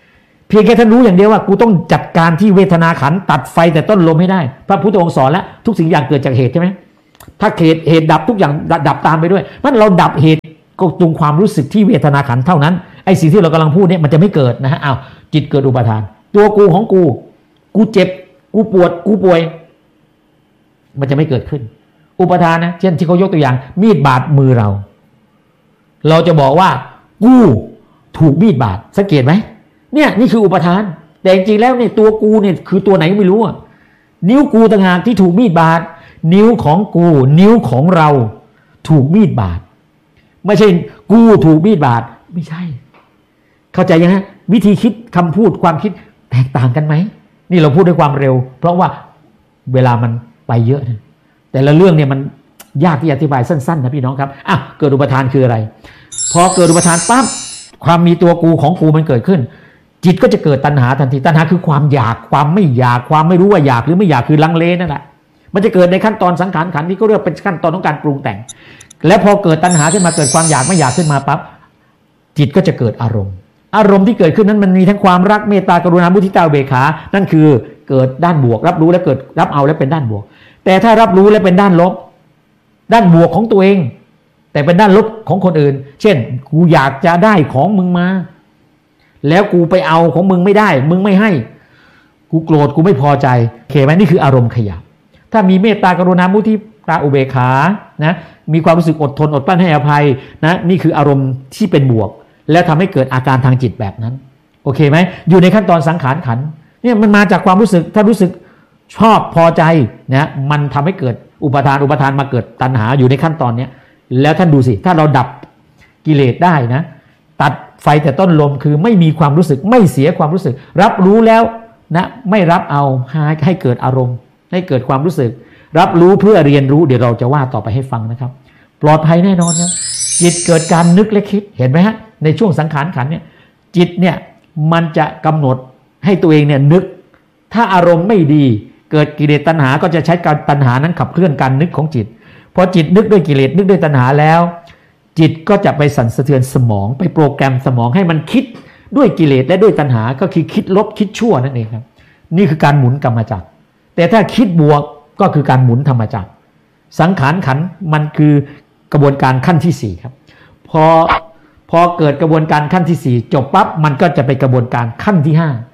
เพียงแค่ท่านรู้อย่างเดียวว่ากูต้องจัดการที่เวทนาขันตัดไฟแต่ต้นลมให้ได้พระพุทธองค์สอนแล้วทุกสิ่งอย่างเกิดจากเหตุใช่ไหมถ้าเหตุดับทุกอย่างดับตามไปด้วยมันเราดับเหตุก็ตรงความรู้สึกที่เวทนาขันเท่านั้นไอ้สิ่งที่เรากำลังพูดเนี่ยมันจะไม่เกิดนะฮะอ้าวจิตเกิดอุปทานตัวกูของกูเจ็บกูปวดกูป่วยมันจะไม่เกิดขึ้นอุปทานนะเช่นที่เขายกตัวอย่างมีดบาดมือเราจะบอกว่ากูถูกมีดบาดสังเกตไหมเนี่ยนี่คืออุปทานแต่จริงๆแล้วเนี่ยตัวกูเนี่ยคือตัวไหนไม่รู้อ่ะนิ้วกูต่างหากที่ถูกมีดบาดนิ้วของกูนิ้วของเราถูกมีดบาดไม่ใช่กูถูกมีดบาดไม่ใช่เข้าใจยังฮะวิธีคิดคำพูดความคิดแตกต่างกันไหมนี่เราพูดด้วยความเร็วเพราะว่าเวลามันไปเยอะนะแต่ละเรื่องเนี่ยมันยากที่จะอธิบายสั้นๆนะพี่น้องครับอ่ะเกิดอุปทานคืออะไรพอเกิดอุปทานปั๊บความมีตัวกูของกูมันเกิดขึ้นจิตก็จะเกิดตัณหาทันทีตัณหาคือความอยากความไม่อยากความไม่รู้ว่าอยากหรือไม่อยากคือลังเลนั่นแหละมันจะเกิดในขั้นตอนสังขารขันธ์ที่เขาเรียกเป็นขั้นตอนของการปรุงแต่งและพอเกิดตัณหาขึ้นมาเกิดความอยากไม่อยากขึ้นมาปั๊บจิตก็จะเกิดอารมณ์ที่เกิดขึ้นนั้นมันมีทั้งความรักเมตตากรุณามุทิตาอุเบกขานั่นคือเกิดด้านบวกรับรู้และเกิดรับเอาและเป็นด้านบวกแต่ถ้ารับรู้และเป็นด้านลบด้านบวกของตัวเองแต่เป็นด้านลบของคนอื่นเช่นกูอยากจะได้ของมึงมาแล้วกูไปเอาของมึงไม่ได้มึงไม่ให้กูโกรธกูไม่พอใจโอเคไหมนี่คืออารมณ์ขยับถ้ามีเมตตากรุณามุทิตาอุเบกขานะมีความรู้สึกอดทนอดกลั้นให้อภัยนะนี่คืออารมณ์ที่เป็นบวกแล้วทำให้เกิดอาการทางจิตแบบนั้นโอเคไหมอยู่ในขั้นตอนสังขารขันธ์เนี่ยมันมาจากความรู้สึกถ้ารู้สึกชอบพอใจนะมันทำให้เกิดอุปทานมาเกิดตัณหาอยู่ในขั้นตอนนี้แล้วท่านดูสิถ้าเราดับกิเลสได้นะตัดไฟแต่ต้นลมคือไม่มีความรู้สึกไม่เสียความรู้สึกรับรู้แล้วนะไม่รับเอาให้เกิดอารมณ์ให้เกิดความรู้สึกรับรู้เพื่อเรียนรู้เดี๋ยวเราจะว่าต่อไปให้ฟังนะครับปลอดภัยแน่นอนครับจิตเกิดการนึกและคิดเห็นไหมฮะในช่วงสังขารขันธ์เนี่ยจิตเนี่ยมันจะกำหนดให้ตัวเองเนี่ยนึกถ้าอารมณ์ไม่ดีเกิดกิเลสตัณหาก็จะใช้การตัณหานั้นขับเคลื่อนการนึกของจิตพอจิตนึกด้วยกิเลสนึกด้วยตัณหาแล้วจิตก็จะไปสั่นสะเทือนสมองไปโปรแกรมสมองให้มันคิดด้วยกิเลสและด้วยตัณหาก็คือคิดลบคิดชั่วนั่นเองครับนี่คือการหมุนกรรมจักรแต่ถ้าคิดบวกก็คือการหมุนธรรมจักรสังขารขันธ์มันคือกระบวนการขั้นที่4ครับพอเกิดกระบวนการขั้นที่4จบปั๊บมันก็จะไปกระบวนการขั้นที่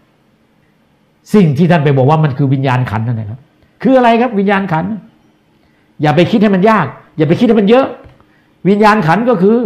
5สิ่งที่ท่านไปบอกว่ามันคือวิญญาณขันธ์นั่นแหละครับคืออะไรครับวิญญาณขันธ์อย่าไปคิดให้มันยากอย่าไปคิดให้มันเยอะวิญญาณขันธ์ก็คือ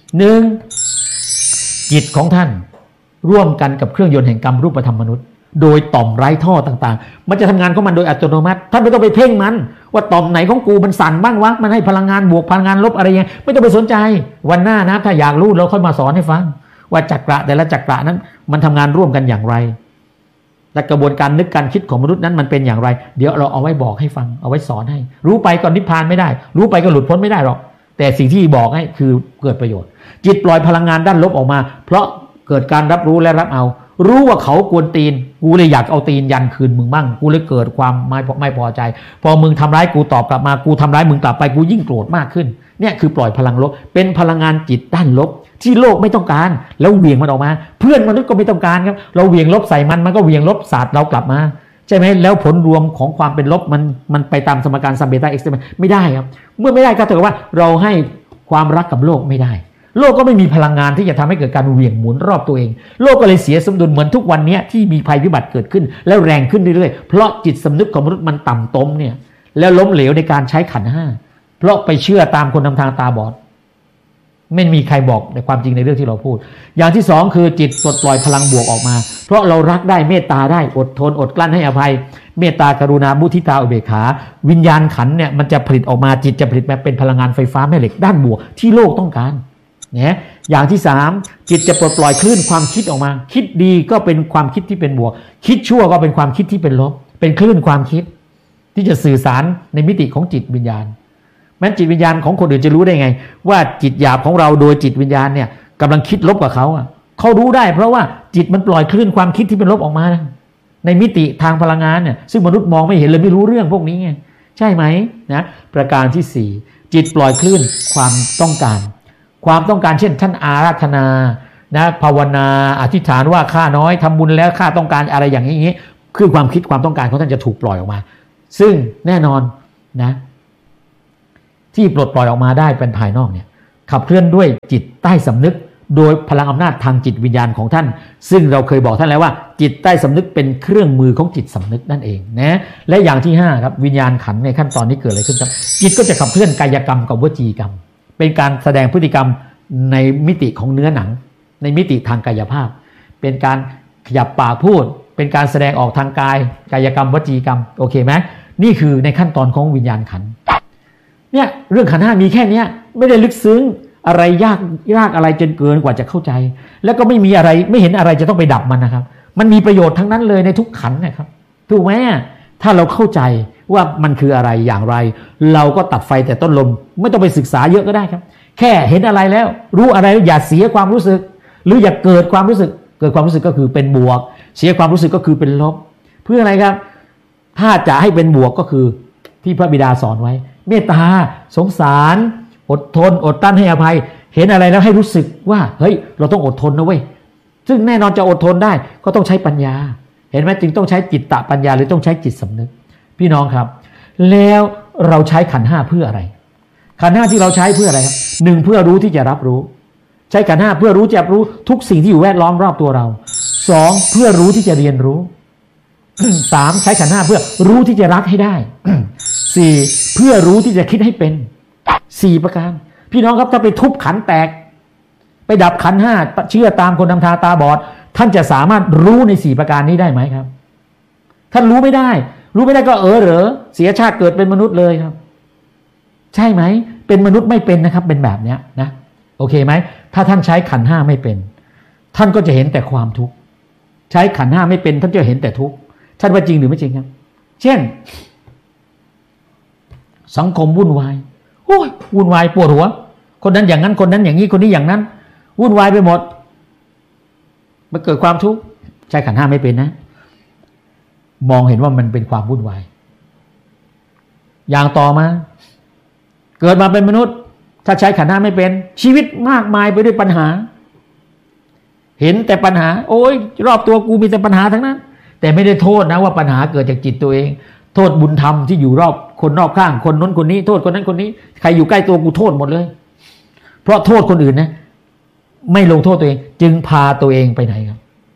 1จิตของท่านร่วมกันกับเครื่องยนต์แห่งกรรมรูปธรรมมนุษย์โดยต่อมไร้ท่อต่างๆมันจะทำงานของมันโดยอัตโนมัติท่านไม่ต้องไปเพ่งมันว่าต่อมไหนของกูมันสั่นบ้างวะมันให้พลังงานบวกพลังงานลบอะไรยังไม่ต้องไปสนใจวันหน้านะถ้าอยากรู้เราค่อยมาสอนให้ฟังว่าจักระแต่ละจักระนั้นมันทำงานร่วมกันอย่างไรและกระบวนการนึกการคิดของมนุษย์นั้นมันเป็นอย่างไรเดี๋ยวเราเอาไว้บอกให้ฟังเอาไว้สอนให้รู้ไปก็นิพพานไม่ได้รู้ไปก็หลุดพ้นไม่ได้หรอกแต่สิ่งที่บอกให้คือเกิดประโยชน์จิตปล่อยพลังงานด้านลบออกมาเพราะเกิดการรับรู้และรับเอารู้ว่าเขากวนตีนกูเลยอยากเอาตีนยันคืนมึงบ้างกูเลยเกิดความไม่พอใจพอมึงทำร้ายกูตอบกลับมากูทำร้ายมึงกลับไปกูยิ่งโกรธมากขึ้นเนี่ยคือปล่อยพลังลบเป็นพลังงานจิตด้านลบที่โลกไม่ต้องการแล้วเหวี่ยงมันออกมาเพื่อนมนุษย์ก็ไม่ต้องการครับเราเหวี่ยงลบใส่มันก็เหวี่ยงลบศาสตร์เรากลับมาใช่ไหมแล้วผลรวมของความเป็นลบมันไปตามสมการซัมเบต้าเอ็กซ์ตรีมไม่ได้ครับเมื่อไม่ได้ก็ถือว่าเราให้ความรักกับโลกไม่ได้โลกก็ไม่มีพลังงานที่จะทำให้เกิดการเหวี่ยงหมุนรอบตัวเองโลกก็เลยเสียสมดุลเหมือนทุกวันนี้ที่มีภัยพิบัติเกิดขึ้นแล้วแรงขึ้นเรื่อยๆเพราะจิตสำนึกของมนุษย์มันต่ำต้มเนี่ยแล้วล้มเหลวในการใช้ขันธ์5เพราะไปเชื่อตามคนนำทางตาบอดไม่มีใครบอกในความจริงในเรื่องที่เราพูดอย่างที่2คือจิตปลดปล่อยพลังบวกออกมาเพราะเรารักได้เมตตาได้อดทนอดกลั้นให้อภัยเมตตากรุณามุทิตาอุเบกขาวิญญาณขันธ์เนี่ยมันจะผลิตออกมาจิตจะผลิตมาเป็นพลังงานไฟฟ้าแม่เหล็กด้านบวกที่โลกต้องการเนี่ยอย่างที่3จิตจะปลดปล่อยคลื่นความคิดออกมาคิดดีก็เป็นความคิดที่เป็นบวกคิดชั่วก็เป็นความคิดที่เป็นลบเป็นคลื่นความคิดที่จะสื่อสารในมิติของจิตวิญญาณแม้จิตวิญญาณของคนอื่นจะรู้ได้ไงว่าจิตหยาบของเราโดยจิตวิญญาณเนี่ยกำลังคิดลบกับเขาเขารู้ได้เพราะว่าจิตมันปล่อยคลื่นความคิดที่เป็นลบออกมาในมิติทางพลังงานเนี่ยซึ่งมนุษย์มองไม่เห็นเลยไม่รู้เรื่องพวกนี้ไงใช่ไหมนะประการที่4จิตปล่อยคลื่นความต้องการเช่นท่านอาราธนานะภาวนาอธิษฐานว่าข้าน้อยทำบุญแล้วข้าต้องการอะไรอย่างนี้คือความคิดความต้องการของท่านจะถูกปล่อยออกมาซึ่งแน่นอนนะที่ปลดปล่อยออกมาได้เป็นภายนอกเนี่ยขับเคลื่อนด้วยจิตใต้สำนึกโดยพลังอำนาจทางจิตวิญญาณของท่านซึ่งเราเคยบอกท่านแล้วว่าจิตใต้สำนึกเป็นเครื่องมือของจิตสำนึกนั่นเองนะและอย่างที่5ครับวิญญาณขันในขั้นตอนนี้เกิดอะไรขึ้นครับจิตก็จะขับเคลื่อนกายกรรมกับวจีกรรมเป็นการแสดงพฤติกรรมในมิติของเนื้อหนังในมิติทางกายภาพเป็นการขยับปากพูดเป็นการแสดงออกทางกายกายกรรมวจีกรรมโอเคไหมนี่คือในขั้นตอนของวิญญาณขันเนี่ยเรื่องขันธ์5มีแค่นี้ไม่ได้ลึกซึ้งอะไรยากอะไรจนเกินกว่าจะเข้าใจแล้วก็ไม่มีอะไรไม่เห็นอะไรจะต้องไปดับมันนะครับมันมีประโยชน์ทั้งนั้นเลยในทุกขันธ์นะครับถูกไหมถ้าเราเข้าใจว่ามันคืออะไรอย่างไรเราก็ตัดไฟแต่ต้นลมไม่ต้องไปศึกษาเยอะก็ได้ครับแค่เห็นอะไรแล้วรู้อะไรอย่าเสียความรู้สึกหรืออย่าเกิดความรู้สึกก็คือเป็นบวกเสียความรู้สึกก็คือเป็นลบเพื่ออะไรครับถ้าจะให้เป็นบวกก็คือที่พระบิดาสอนไว้เมตตาสงสารอดทนอดกลั้นให้อภัยเห็นอะไรแล้วให้รู้สึกว่าเฮ้ยเราต้องอดทนนะเว้ยซึ่งแน่นอนจะอดทนได้ก็ต้องใช้ปัญญาเห็นไหมจึงต้องใช้จิตตปัญญาหรือต้องใช้จิตสำนึกพี่น้องครับแล้วเราใช้ขันธ์5เพื่ออะไรขันธ์5ที่เราใช้เพื่ออะไรครับ1เพื่อรู้ที่จะรับรู้ใช้ขันธ์5เพื่อรู้จะรู้ทุกสิ่งที่อยู่แวดล้อมรอบตัวเรา2เพื่อรู้ที่จะเรียนรู้3ใช้ขันธ์5เพื่อรู้ที่จะรักให้ได้4เพื่อรู้ที่จะคิดให้เป็น4ประการพี่น้องครับถ้าไปทุบขันแตกไปดับขัน5เชื่อตามคนทำตาบอดท่านจะสามารถรู้ใน4ประการนี้ได้ไหมครับท่านรู้ไม่ได้ก็เหรอเสียชาติเกิดเป็นมนุษย์เลยครับใช่ไหมเป็นมนุษย์ไม่เป็นนะครับเป็นแบบเนี้ยนะโอเคไหมถ้าท่านใช้ขัน5ไม่เป็นท่านก็จะเห็นแต่ความทุกข์ใช้ขัน5ไม่เป็นท่านจะเห็นแต่ทุกข์ท่านว่าจริงหรือไม่จริงครับเช่นสังคมวุ่นวายโอ้ยวุ่นวายปวดหัวคนนั้นอย่างนั้นคนนั้นอย่างนี้คนนี้อย่างนั้นวุ่นวายไปหมดมันเกิดความทุกข์ใช้ขันธ์5ไม่เป็นนะมองเห็นว่ามันเป็นความวุ่นวายอย่างต่อมาเกิดมาเป็นมนุษย์ถ้าใช้ขันธ์5ไม่เป็นชีวิตมากมายไปด้วยปัญหาเห็นแต่ปัญหาโอ้ยรอบตัวกูมีแต่ปัญหาทั้งนั้นแต่ไม่ได้โทษนะว่าปัญหาเกิดจากจิตตัวเองโทษบุญธรรมที่อยู่รอบคนรอบข้างคนนั้นคนนี้โทษคนนั้นคนนี้ใครอยู่ใกล้ตัวกูโทษหมดเลยเพราะโทษคนอื่นนะไม่ลงโทษตัวเองจึงพาตัวเองไปไหนครับ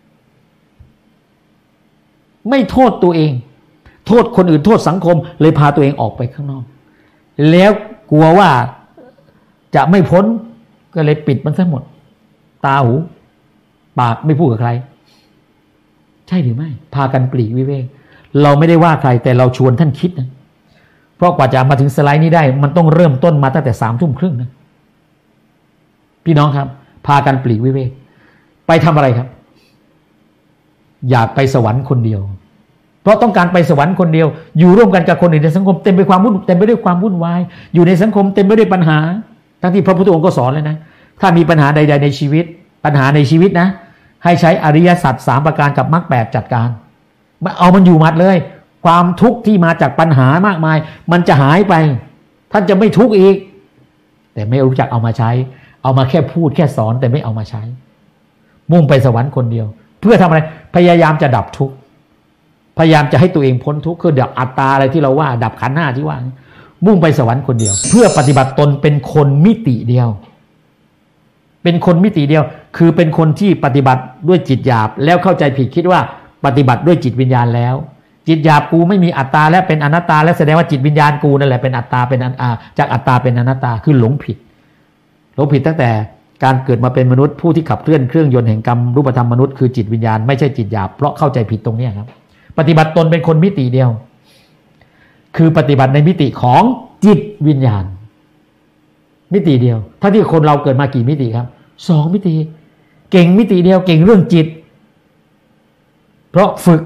ไม่โทษตัวเองโทษคนอื่นโทษสังคมเลยพาตัวเองออกไปข้างนอกแล้วกลัวว่าจะไม่พ้นก็เลยปิดมันซะหมดตาหูปากไม่พูดกับใครใช่หรือไม่พากันปลีกวิเวกเราไม่ได้ว่าใครแต่เราชวนท่านคิดนะเพราะกว่าจะมาถึงสไลด์นี้ได้มันต้องเริ่มต้นมาตั้งแต่21:30นะพี่น้องครับพากันปลีกวิเวกไปทำอะไรครับอยากไปสวรรค์คนเดียวเพราะต้องการไปสวรรค์คนเดียวอยู่ร่วมกันกับคนอื่นในสังคมเต็มไปด้วยความวุ่นวายอยู่ในสังคมเต็มไปด้วยปัญหาทั้งที่พระพุทธองค์ก็สอนเลยนะถ้ามีปัญหาใดๆในชีวิตปัญหาในชีวิตนะให้ใช้อริยสัจ3ประการกับมรรค8จัดการเอามันอยู่มัดเลยความทุกข์ที่มาจากปัญหามากมายมันจะหายไปท่านจะไม่ทุกข์อีกแต่ไม่รู้จักเอามาใช้เอามาแค่พูดแค่สอนแต่ไม่เอามาใช้มุ่งไปสวรรค์คนเดียวเพื่อทำอะไรพยายามจะดับทุกข์พยายามจะให้ตัวเองพ้นทุกข์คือดับอัตตาอะไรที่เราว่าดับขันธ์5ที่ว่ามุ่งไปสวรรค์คนเดียวเพื่อปฏิบัติตนเป็นคนมิติเดียวเป็นคนมิติเดียวคือเป็นคนที่ปฏิบัติด้วยจิตหยาบแล้วเข้าใจผิดคิดว่าปฏิบัติด้วยจิตวิญญาณแล้วจิตหยาบกูไม่มีอัตตาและเป็นอนัตตาและแสดงว่าจิตวิญญาณกูนั่นแหละเป็นอัตตาเป็นจากอัตตาเป็นอนัตตาคือหลงผิดตั้งแต่การเกิดมาเป็นมนุษย์ผู้ที่ขับเคลื่อนเครื่องยนต์แห่งกรรมรูปธรรมมนุษย์คือจิตวิญญาณไม่ใช่จิตหยาบเพราะเข้าใจผิดตรงนี้ครับปฏิบัติตนเป็นคนมิติเดียวคือปฏิบัติในมิติของจิตวิญญาณมิติเดียวถ้าที่คนเราเกิดมากี่มิติครับ2มิติเก่งมิติเดียวเก่งเรื่องจิตเพราะฝึก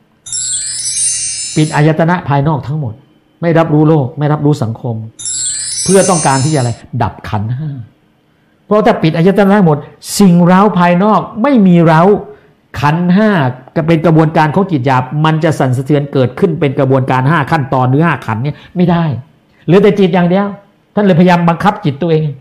ปิดอายตนะภายนอกทั้งหมดไม่รับรู้โลกไม่รับรู้สังคมเพื่อต้องการที่จะอะไรดับขันธ์5เพราะถ้าปิดอายตนะทั้งหมดสิ่งเร้าภายนอกไม่มีเร้าขันธ์5ก็เป็นกระบวนการของจิตหยาบมันจะสั่นสะเทือนเกิดขึ้นเป็นกระบวนการ5ขั้นตอนหรือ5ขันธ์เนี่ยไม่ได้เหลือแต่จิตอย่างเดียวท่านเลยพยายามบังคับจิตตัวเอง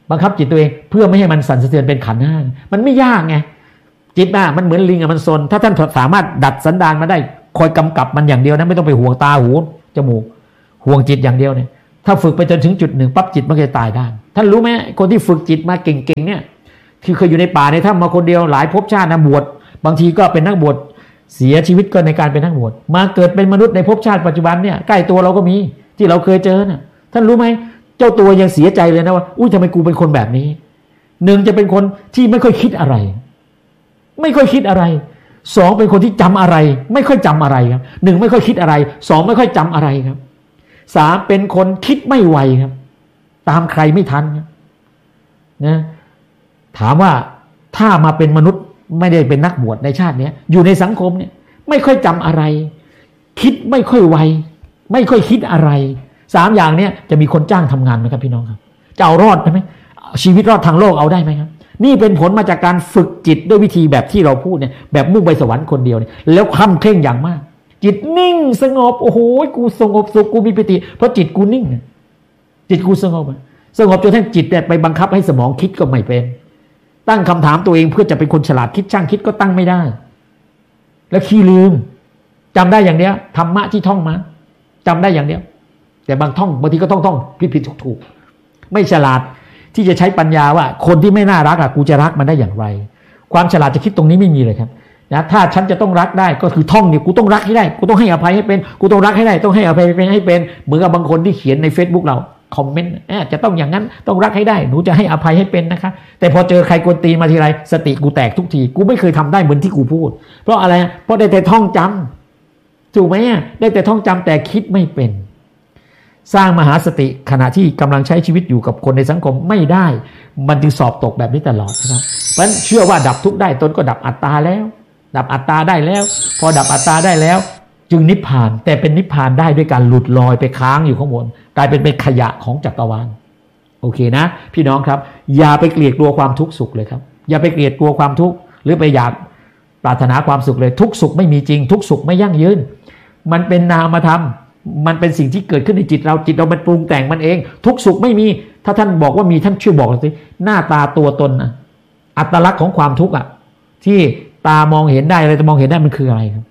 บังคับจิตตัวเองเพื่อไม่ให้มันสั่นสะเทือนเป็นขันธ์ห้ามันไม่ยากไงจิตมันเหมือนลิงมันซนถ้าท่านสามารถดัดสันดานมาได้คอยกำกับมันอย่างเดียวนะไม่ต้องไปห่วงตาหูจมูกห่วงจิตอย่างเดียวเนี่ยถ้าฝึกไปจนถึงจุดหนึ่งปั๊บจิตมันจะตายได้ท่านรู้ไหมคนที่ฝึกจิตมาเก่งๆเนี่ยคือเคยอยู่ในป่าในถ้ำมาคนเดียวหลายภพชาตินะบวชบางทีก็เป็นนักบวชเสียชีวิตก็ในการเป็นนักบวชมาเกิดเป็นมนุษย์ในภพชาติปัจจุบันเนี่ยใกล้ตัวเราก็มีที่เราเคยเจอน่ะท่านรู้ไหมเจ้าตัวยังเสียใจเลยนะว่าอุ้ยทำไมกูเป็นคนแบบนี้หนึ่งจะเป็นคนที่ไม่ค่อยคิดอะไรไม่ค่อยคิดอะไรสองเป็นคนที่จำอะไรไม่ค่อยจำอะไรครับหนึ่งไม่ค่อยคิดอะไรสองไม่ค่อยจำอะไรครับสามเป็นคนคิดไม่ไวครับตามใครไม่ทันครับนะถามว่าถ้ามาเป็นมนุษย์ไม่ได้เป็นนักบวชในชาตินี้อยู่ในสังคมเนี่ยไม่ค่อยจำอะไรคิดไม่ค่อยไวไม่ค่อยคิดอะไรสามอย่างเนี่ยจะมีคนจ้างทำงานไหมครับพี่น้องครับจะเอารอดไหมชีวิตรอดทางโลกเอาได้ไหมครับนี่เป็นผลมาจากการฝึกจิตด้วยวิธีแบบที่เราพูดเนี่ยแบบมุ่งไปสวรรค์คนเดียวเนี่ยแล้วคล่ำเคร่งอย่างมากจิตนิ่งสงบโอ้โหกูสงบสุขกูมีปิติเพราะจิตกูนิ่งจิตกูสงบจนทั้งจิตเนี่ยไปบังคับให้สมองคิดก็ไม่เป็นตั้งคำถามตัวเองเพื่อจะเป็นคนฉลาดคิดช่างคิดก็ตั้งไม่ได้แล้วขี้ลืมจำได้อย่างเดียวธรรมะที่ท่องมาจำได้อย่างเดียวแต่บางทีก็ท่องผิดถูกไม่ฉลาดที่จะใช้ปัญญาว่าคนที่ไม่น่ารักกูจะรักมันได้อย่างไรความฉลาดจะคิดตรงนี้ไม่มีเลยครับนะถ้าฉันจะต้องรักได้ก็คือท่องเนี่ยกูต้องรักให้ได้กูต้องให้อภัยให้เป็นกูต้องรักให้ได้ต้องให้อภัยเป็นให้เป็นเหมือนกับบางคนที่เขียนใน Facebook เราคอมเมนต์จะต้องอย่างนั้นต้องรักให้ได้หนูจะให้อภัยให้เป็นนะคะแต่พอเจอใครกวนตีนมาทีไรสติกูแตกทุกทีกูไม่เคยทำได้เหมือนที่กูพูดเพราะอะไรเพราะได้แต่ท่องจำถูกไหมได้แต่ท่องจำแต่คิดไม่เป็นสร้างมหาสติขณะที่กำลังใช้ชีวิตอยู่กับคนในสังคมไม่ได้มันจึงสอบตกแบบนี้ตลอดนะครับเพราะฉะนั้นเชื่อว่าดับทุกข์ได้ตนก็ดับอัตตาแล้วดับอัตตาได้แล้วพอดับอัตตาได้แล้วจึงนิพพานแต่เป็นนิพพานได้ด้วยการหลุดลอยไปค้างอยู่ข้างบนกลายเป็นขยะของจักรวาลโอเคนะพี่น้องครับอย่าไปเกลียดกลัวความทุกข์สุขเลยครับอย่าไปเกลียดกลัวความทุกข์หรือไปอยากปรารถนาความสุขเลยทุกสุขไม่มีจริงทุกสุขไม่ยั่งยืนมันเป็นนามธรรมมันเป็นสิ่งที่เกิดขึ้นในจิตเรามันปรุงแต่งมันเองทุกสุขไม่มีถ้าท่านบอกว่ามีท่านช่วยบอกสิหน้าตาตัวตนอัตลักษณ์ของความทุกข์ที่ตามองเห็นได้อะไรจะมองเห็นได้มันคืออะไรครับ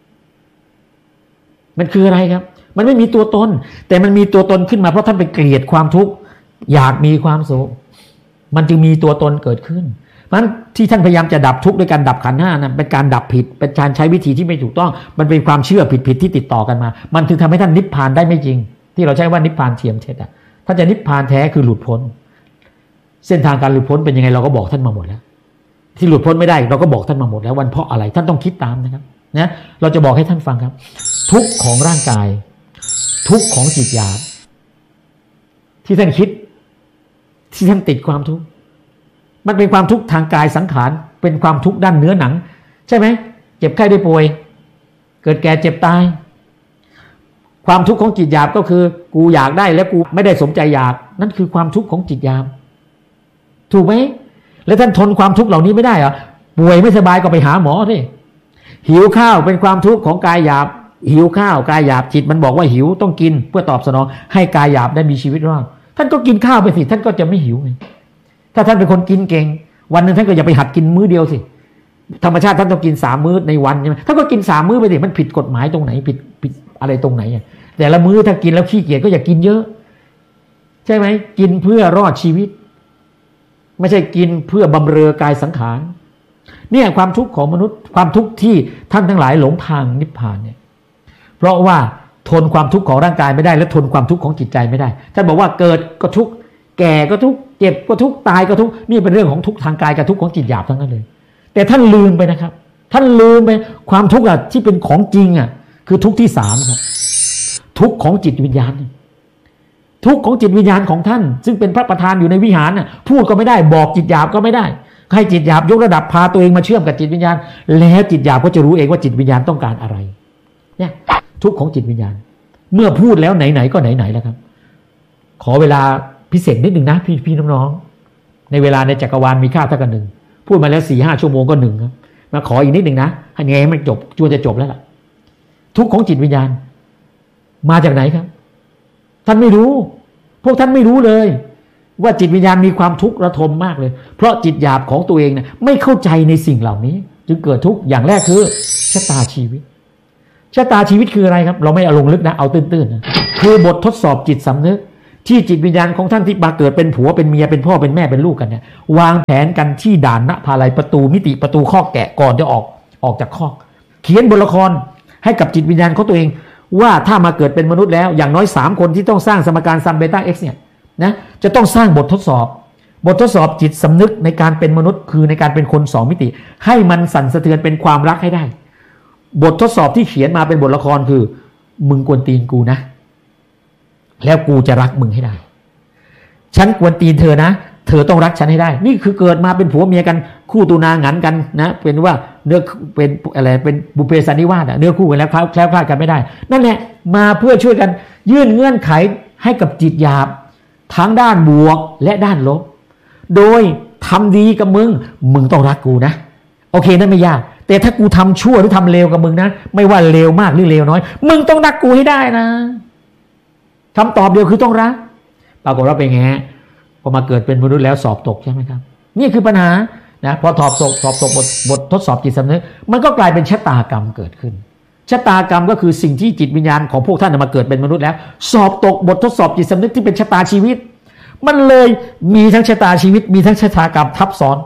มันคืออะไรครับมันไม่มีตัวตนแต่มันมีตัวตนขึ้นมาเพราะท่านไปเกลียดความทุกข์อยากมีความสุขมันจึงมีตัวตนเกิดขึ้นเพราะฉะนั้นที่ท่านพยายามจะดับทุกข์ด้วยการดับขันธ์ห้านั้นเป็นการดับผิดเป็นการใช้วิธีที่ไม่ถูกต้องมันเป็นความเชื่อผิดที่ติดต่อกันมามันถึงทำให้ท่านนิพพานได้ไม่จริงที่เราใช้ว่านิพพานเทียมเท็จถ้าจะนิพพานแท้คือหลุดพ้นเส้นทางการหลุดพ้นเป็นยังไงเราก็บอกท่านมาหมดแล้วที่หลุดพ้นไม่ได้เราก็บอกท่านมาหมดแล้ววันเพราะอะไรท่านต้องคิดตามนะครับนะเราจะบอกให้ท่านฟังครับทุกข์ของร่างกายทุกข์ของจิตหยาบที่ท่านคิดที่ท่านติดความทุกข์มันเป็นความทุกข์ทางกายสังขารเป็นความทุกข์ด้านเนื้อหนังใช่ไหมเจ็บไข้ได้ป่วยเกิดแก่เจ็บตายความทุกข์ของจิตหยาบก็คือกูอยากได้แล้วกูไม่ได้สมใจอยากนั่นคือความทุกข์ของจิตหยาบถูกไหมแล้วท่านทนความทุกข์เหล่านี้ไม่ได้เหรอป่วยไม่สบายก็ไปหาหมอสิหิวข้าวเป็นความทุกข์ของกายหยาบหิวข้าวกายหยาบจิตมันบอกว่าหิวต้องกินเพื่อตอบสนองให้กายหยาบได้มีชีวิตรอดท่านก็กินข้าวไปสิท่านก็จะไม่หิวไงถ้าท่านเป็นคนกินเก่งวันนึงท่านก็อย่าไปหัดกินมื้อเดียวสิธรรมชาติท่านต้องกิน3 มื้อในวันใช่ไหมท่านก็กิน3 มื้อไปสิมันผิดกฎหมายตรงไหนผิดอะไรตรงไหนแต่ละมื้อถ้ากินแล้วขี้เกียจก็อย่ากินเยอะใช่ไหมกินเพื่อรอดชีวิตไม่ใช่กินเพื่อบำเรอกายสังขารเนี่ยความทุกข์ของมนุษย์ความทุกข์ที่ท่านทั้งหลายหลงทางนิพพานเนี่ยเพราะว่าทนความทุกข์ของร่างกายไม่ได้และทนความทุกข์ของจิตใจไม่ได้ท่านบอกว่าเกิดก็ทุกข์แก่ก็ทุกข์เจ็บก็ทุกข์ตายก็ทุกข์นี่เป็นเรื่องของทุกข์ทางกายกับทุกข์ของจิตหยาบทั้งนั้นเลยแต่ท่านลืมไปนะครับท่านลืมไปความทุกข์ที่เป็นของจริงคือทุกข์ที่3ครับทุกข์ของจิตวิญญาณทุกข์ของจิตวิญญาณของท่านซึ่งเป็นพระประธานอยู่ในวิหารพูดก็ไม่ได้บอกจิตหยาบก็ไม่ได้ให้จิตหยาบยกระดับพาตัวเองมาเชื่อมกับจิตวิญญาณแล้วจิตหยาบก็จะรู้เองว่าจิตวิญญาณต้องการอะไรเนี่ยทุกข์ของจิตวิญญาณเมื่อพูดแล้วไหนๆก็ไหนๆแล้วครับขอเวลาพิเศษนิดนึงนะพี่น้องๆในเวลาในจักรวาลมีค่าเท่ากัน1พูดมาแล้ว 4-5 ชั่วโมงก็1ครับมาขออีกนิดนึงนะให้ไงให้มันจบจวนจะจบแล้วล่ะทุกข์ของจิตวิญญาณมาจากไหนครับท่านไม่รู้พวกท่านไม่รู้เลยว่าจิตวิญญาณมีความทุกข์ระทมมากเลยเพราะจิตหยาบของตัวเองเนี่ยไม่เข้าใจในสิ่งเหล่านี้จึงเกิดทุกข์อย่างแรกคือชะตาชีวิตชะตาชีวิตคืออะไรครับเราไม่เอาลงลึกนะเอาตื้นๆนะคือบททดสอบจิตสำนึกที่จิตวิญญาณของท่านที่มาเกิดเป็นผัวเป็นเมียเป็นพ่อเป็นแม่เป็นลูกกันเนี่ยวางแผนกันที่ด่านณภาลัยประตูมิติประตูคอกแกะก่อนจะออกจากคอกเขียนบทละครให้กับจิตวิญญาณของตัวเองว่าถ้ามาเกิดเป็นมนุษย์แล้วอย่างน้อย3คนที่ต้องสร้างสมการซัมเบต้าเอ็กซ์เนี่ยนะจะต้องสร้างบททดสอบบททดสอบจิตสำนึกในการเป็นมนุษย์คือในการเป็นคน2มิติให้มันสั่นสะเทือนเป็นความรักให้ได้บททดสอบที่เขียนมาเป็นบทละครคือมึงกวนตีนกูนะแล้วกูจะรักมึงให้ได้ฉันกวนตีนเธอนะเธอต้องรักฉันให้ได้นี่คือเกิดมาเป็นผัวเมียกันคู่ตูนาหงันกันนะเป็นว่าเนื้อเป็นอะไรเป็นบุพเพสันนิวาสเนื้อคู่กันแล้วแคล้วคลาดกันไม่ได้นั่นแหละมาเพื่อช่วยกันยื่นเงื่อนไขให้กับจิตหยาบทั้งด้านบวกและด้านลบโดยทำดีกับมึงต้องรักกูนะโอเคนั่นไม่ยากแต่ถ้ากูทำชั่วหรือทำเลวกับมึงนะไม่ว่าเลวมากหรือเลวน้อยมึงต้องรักกูให้ได้นะคำตอบเดียวคือต้องรักปรากฏว่าเป็นไงฮะพอมาเกิดเป็นมนุษย์แล้วสอบตกใช่ไหมครับนี่คือปัญหานะพอสอบตกบททดสอบจิตสำนึกมันก็กลายเป็นชะตากรรมเกิดขึ้นชะตากรรมก็คือสิ่งที่จิตวิญญาณของพวกท่านมาเกิดเป็นมนุษย์แล้วสอบตกบททดสอบจิตสำนึกที่เป็นชะตาชีวิตมันเลยมีทั้งชะตาชีวิตมีทั้งชะตากรรมทับซ้อน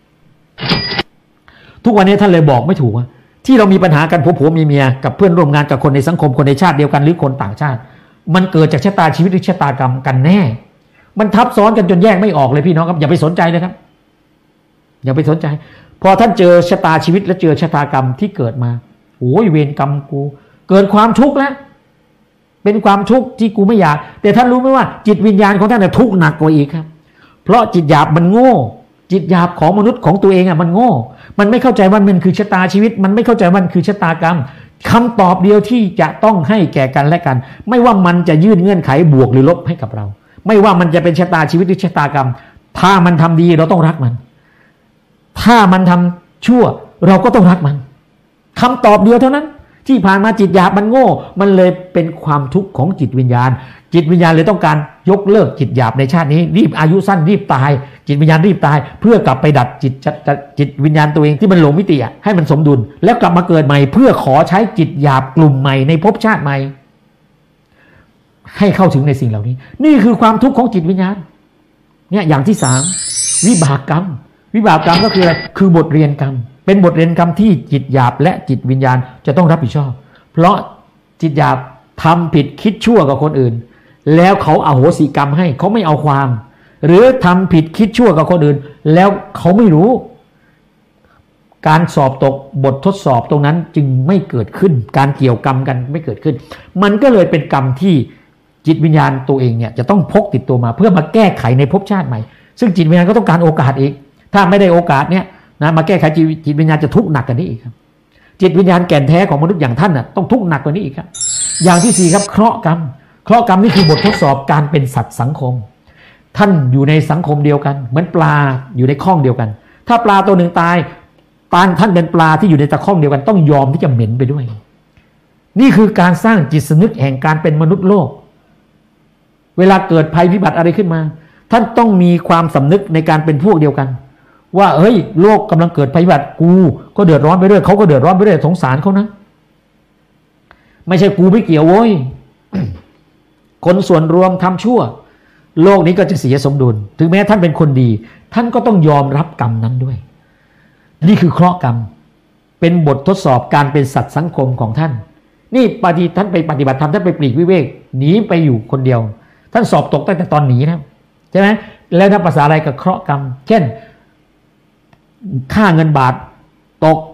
ทุกวันนี้ท่านเลยบอกไม่ถูกว่าที่เรามีปัญหากันผัวเมียกับเพื่อนร่วมงานกับคนในสังคมคนในชาติเดียวกันหรือคนต่างชาติมันเกิดจากชะตาชีวิตหรือชะตากรรมกันแน่มันทับซ้อนกันจนแยกไม่ออกเลยพี่น้องครับอย่าไปสนใจเลยครับอย่าไปสนใจพอท่านเจอชะตาชีวิตและเจอชะตากรรมที่เกิดมาโอ้ยเวรกรรมกูเกิดความทุกข์แล้วเป็นความทุกข์ที่กูไม่อยากแต่ท่านรู้ไหมว่าจิตวิญญาณของท่านทุกข์หนักกว่าอีกครับเพราะจิตหยาบมันโง่จิตหยาบของมนุษย์ของตัวเองมันโง่มันไม่เข้าใจว่ามันคือชะตาชีวิตมันไม่เข้าใจว่ามันคือชะตากรรมคำตอบเดียวที่จะต้องให้แก่กันและกันไม่ว่ามันจะยื่นเงื่อนไขบวกหรือลบให้กับเราไม่ว่ามันจะเป็นชะตาชีวิตหรือชะตากรรมถ้ามันทำดีเราต้องรักมันถ้ามันทำชั่วเราก็ต้องรักมันคำตอบเดียวเท่านั้นที่ผ่านมาจิตหยาบมันโง่มันเลยเป็นความทุกข์ของจิตวิญญาณจิตวิญญาณเลยต้องการยกเลิกจิตหยาบในชาตินี้รีบอายุสั้นรีบตายจิตวิญญาณรีบตายเพื่อกลับไปดัดจิตวิญญาณตัวเองที่มันหลงมิติให้มันสมดุลแล้วกลับมาเกิดใหม่เพื่อขอใช้จิตหยาบกลุ่มใหม่ในภพชาติใหม่ให้เข้าถึงในสิ่งเหล่านี้นี่คือความทุกข์ของจิตวิญญาณเนี่ยอย่างที่3วิบากกรรมวิบากกรรมก็คืออะไรคือบทเรียนกรรมเป็นบทเรียนกรรมที่จิตหยาบและจิตวิญญาณจะต้องรับผิดชอบเพราะจิตหยาบทำผิดคิดชั่วกับคนอื่นแล้วเขาอโหสิกรรมให้เขาไม่เอาความหรือทำผิดคิดชั่วกับคนอื่นแล้วเขาไม่รู้การสอบตกบททดสอบตรงนั้นจึงไม่เกิดขึ้นการเกี่ยวกรรมกันไม่เกิดขึ้นมันก็เลยเป็นกรรมที่จิตวิญญาณตัวเองเนี่ยจะต้องพกติดตัวมาเพื่อมาแก้ไขในภพชาติใหม่ซึ่งจิตวิญญาณก็ต้องการโอกาสอีกถ้าไม่ได้โอกาสเนี่ยนะมาแก้ไขจิตวิญญาณจะทุกข์หนักกว่านี้อีกครับจิตวิญญาณแก่นแท้ของมนุษย์อย่างท่านน่ะต้องทุกข์หนักกว่านี้อีกครับอย่างที่4ครับเคราะห์กรรมนี่คือบททดสอบการเป็นสัตว์สังคมท่านอยู่ในสังคมเดียวกันเหมือนปลาอยู่ในคลองเดียวกันถ้าปลาตัวหนึ่งตายท่านเป็นปลาที่อยู่ในตะคร่องเดียวกันต้องยอมที่จะเหม็นไปด้วยนี่คือการสร้างจิตสำนึกแห่งการเป็นมนุษย์โลกเวลาเกิดภัยพิบัติอะไรขึ้นมาท่านต้องมีความสำนึกในการเป็นพวกเดียวกันว่าเฮ้ยโลกกำลังเกิดภัยพิบัติกูก็เดือดร้อนไปด้วยเขาก็เดือดร้อนไปด้วยสงสารเขานะไม่ใช่กูไม่เกี่ยวโว้ย คนส่วนรวมทำชั่วโลกนี้ก็จะเสียสมดุลถึงแม้ท่านเป็นคนดีท่านก็ต้องยอมรับกรรมนั้นด้วยนี่คือเคราะห์กรรมเป็นบททดสอบการเป็นสัตว์สังคมของท่านนี่ท่านไปปฏิบัติธรรมท่านไปปลีกวิเวกหนีไปอยู่คนเดียวท่านสอบตกตั้งแต่ตอนหนีนะใช่ไหมแล้วนับภาษาอะไรกับเคราะห์กรรมเช่นค่าเงินบาทตก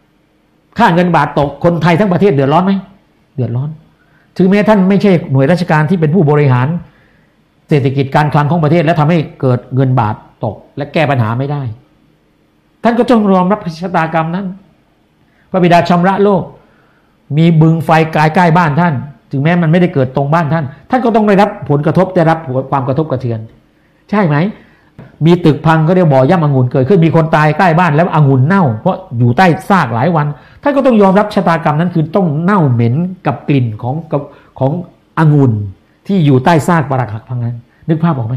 คนไทยทั้งประเทศเดือดร้อนไหมเดือดร้อนถึงแม้ท่านไม่ใช่หน่วยราชการที่เป็นผู้บริหารเศรษฐกิจการคลังของประเทศและทำให้เกิดเงินบาทตกและแก้ปัญหาไม่ได้ท่านก็ต้องยอมรับชะตากรรมนั้นพระบิดาชำระโลกมีบึงไฟใกล้บ้านท่านถึงแม้มันไม่ได้เกิดตรงบ้านท่านก็ต้องได้รับผลกระทบได้รับความกระทบกระเทือนใช่ไหมมีตึกพังก็เรียกบ่อย่ำองุ่นเกิดขึ้นมีคนตายใกล้บ้านแล้วองุ่นเน่าเพราะอยู่ใต้ซากหลายวันท่านก็ต้องยอมรับชะตากรรมนั้นคือต้องเน่าเหม็นกับกลิ่นขององุ่นที่อยู่ใต้ซากปรักหักพังนั้นนึกภาพออกไหมครับ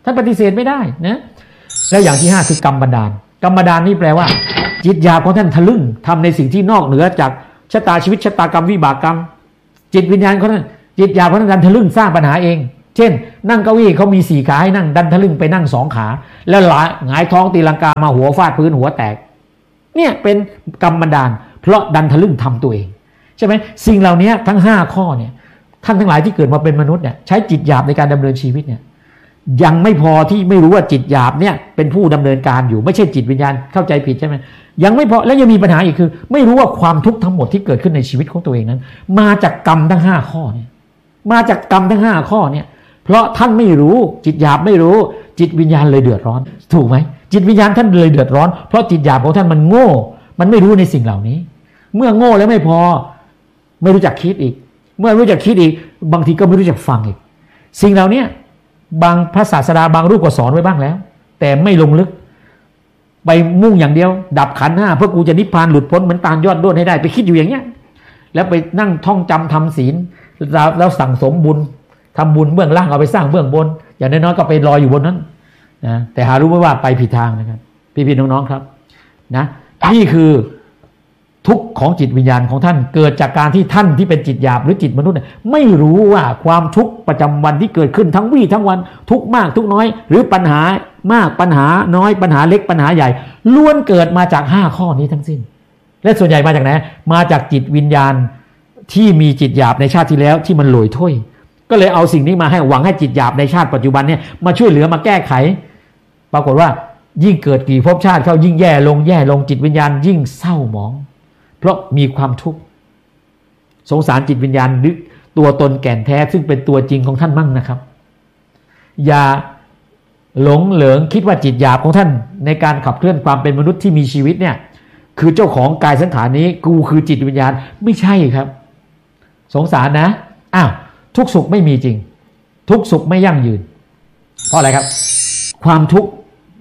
ท่านปฏิเสธไม่ได้นะแล้วอย่างที่5คือกรรมบันดาลกรรมบันดาลนี่แปลว่าจิตหยาบของท่านทะลึ่งทำในสิ่งที่นอกเหนือจากชะตาชีวิตชะตากรรมวิบากกรรมจิตวิญญาณของท่านจิตหยาบของท่านดันทะลึ่งสร้างปัญหาเองเช่นนั่งเก้าอี้เขามี4ขาให้นั่งดันทะลึ่งไปนั่ง2ขาแล้วหงายท้องตีลังกามาหัวฟาดพื้นหัวแตกเนี่ยเป็นกรรมบันดาลเพราะดันทะลึ่งทำตัวเองใช่ไหมสิ่งเหล่านี้ทั้ง5ข้อเนี่ยท่านทั้งหลายที่เกิดมาเป็นมนุษย์เนี่ยใช้จิตหยาบในการดำเนินชีวิตเนี่ยยังไม่พอที่ไม่รู้ว่าจิตหยาบเนี่ยเป็นผู้ดำเนินการอยู่ไม่ใช่จิตวิญญาณเข้าใจผิดใช่ไหมยังไม่พอแล้วยังมีปัญหาอีกคือไม่รู้ว่าความทุกข์ทั้งหมดที่เกิดขึ้นในชีวิตของตัวเองนั้นมาจากกรรมทั้ง5ข้อเนี่ยมาจากกรรมทั้ง5ข้อเนี่ยเพราะท่านไม่รู้จิตหยาบไม่รู้จิตวิญญาณเลยเดือดร้อนถูกไหมจิตวิญญาณท่านเลยเดือดร้อนเพราะจิตหยาบของท่านมันโง่มันไม่รู้ในสิ่งเหล่านี้เมื่อโง่แล้วไม่พอไม่รู้จักคิดอีกเมื่อรู้จักคิดอีกบางทีก็ไม่รู้จักฟังอีกสิ่งเหล่านี้บางพระศาสดาบางรูปก็สอนไว้บ้างแล้วแต่ไม่ลงลึกไปมุ่งอย่างเดียวดับขันธ์5เพื่อกูจะนิพพานหลุดพ้นเหมือนตาลยอดด้วนให้ได้ไปคิดอยู่อย่างเงี้ยแล้วไปนั่งท่องจำทำศีลแล้วสั่งสมบุญทำบุญเบื้องล่างเอาไปสร้างเบื้องบนอย่างน้อยๆก็ไปลอยอยู่บนนั้นนะแต่หารู้ไหมว่าไปผิดทางนะครับพี่ๆน้องๆครับนะนี่คือทุกข์ของจิตวิญญาณของท่านเกิดจากการที่ท่านที่เป็นจิตหยาบหรือจิตมนุษย์ไม่รู้ว่าความทุกข์ประจำวันที่เกิดขึ้นทั้งวี่ทั้งวันทุกข์มากทุกข์น้อยหรือปัญหามากปัญหาน้อยปัญหาเล็กปัญหาใหญ่ล้วนเกิดมาจาก5ข้อนี้ทั้งสิ้นและส่วนใหญ่มาจากไหนมาจากจิตวิญญาณที่มีจิตหยาบในชาติที่แล้วที่มันหล่ยถ้วยก็เลยเอาสิ่งนี้มาให้หวังให้จิตหยาบในชาติปัจจุบันเนี่ยมาช่วยเหลือมาแก้ไขปรากฏว่ายิ่งเกิดกี่ภพชาติเข้ายิ่งแย่ลงจิตวิญญาณยิ่งเศร้าหมองเพราะมีความทุกข์สงสารจิตวิญญาณนึกตัวตนแก่นแท้ซึ่งเป็นตัวจริงของท่านมั่งนะครับอย่าหลงเหลิงคิดว่าจิตหยาบของท่านในการขับเคลื่อนความเป็นมนุษย์ที่มีชีวิตเนี่ยคือเจ้าของกายสังขารนี้กูคือจิตวิญญาณไม่ใช่ครับสงสารนะอ้าวทุกสุขไม่มีจริงทุกสุขไม่ยั่งยืนเพราะอะไรครับความทุกข์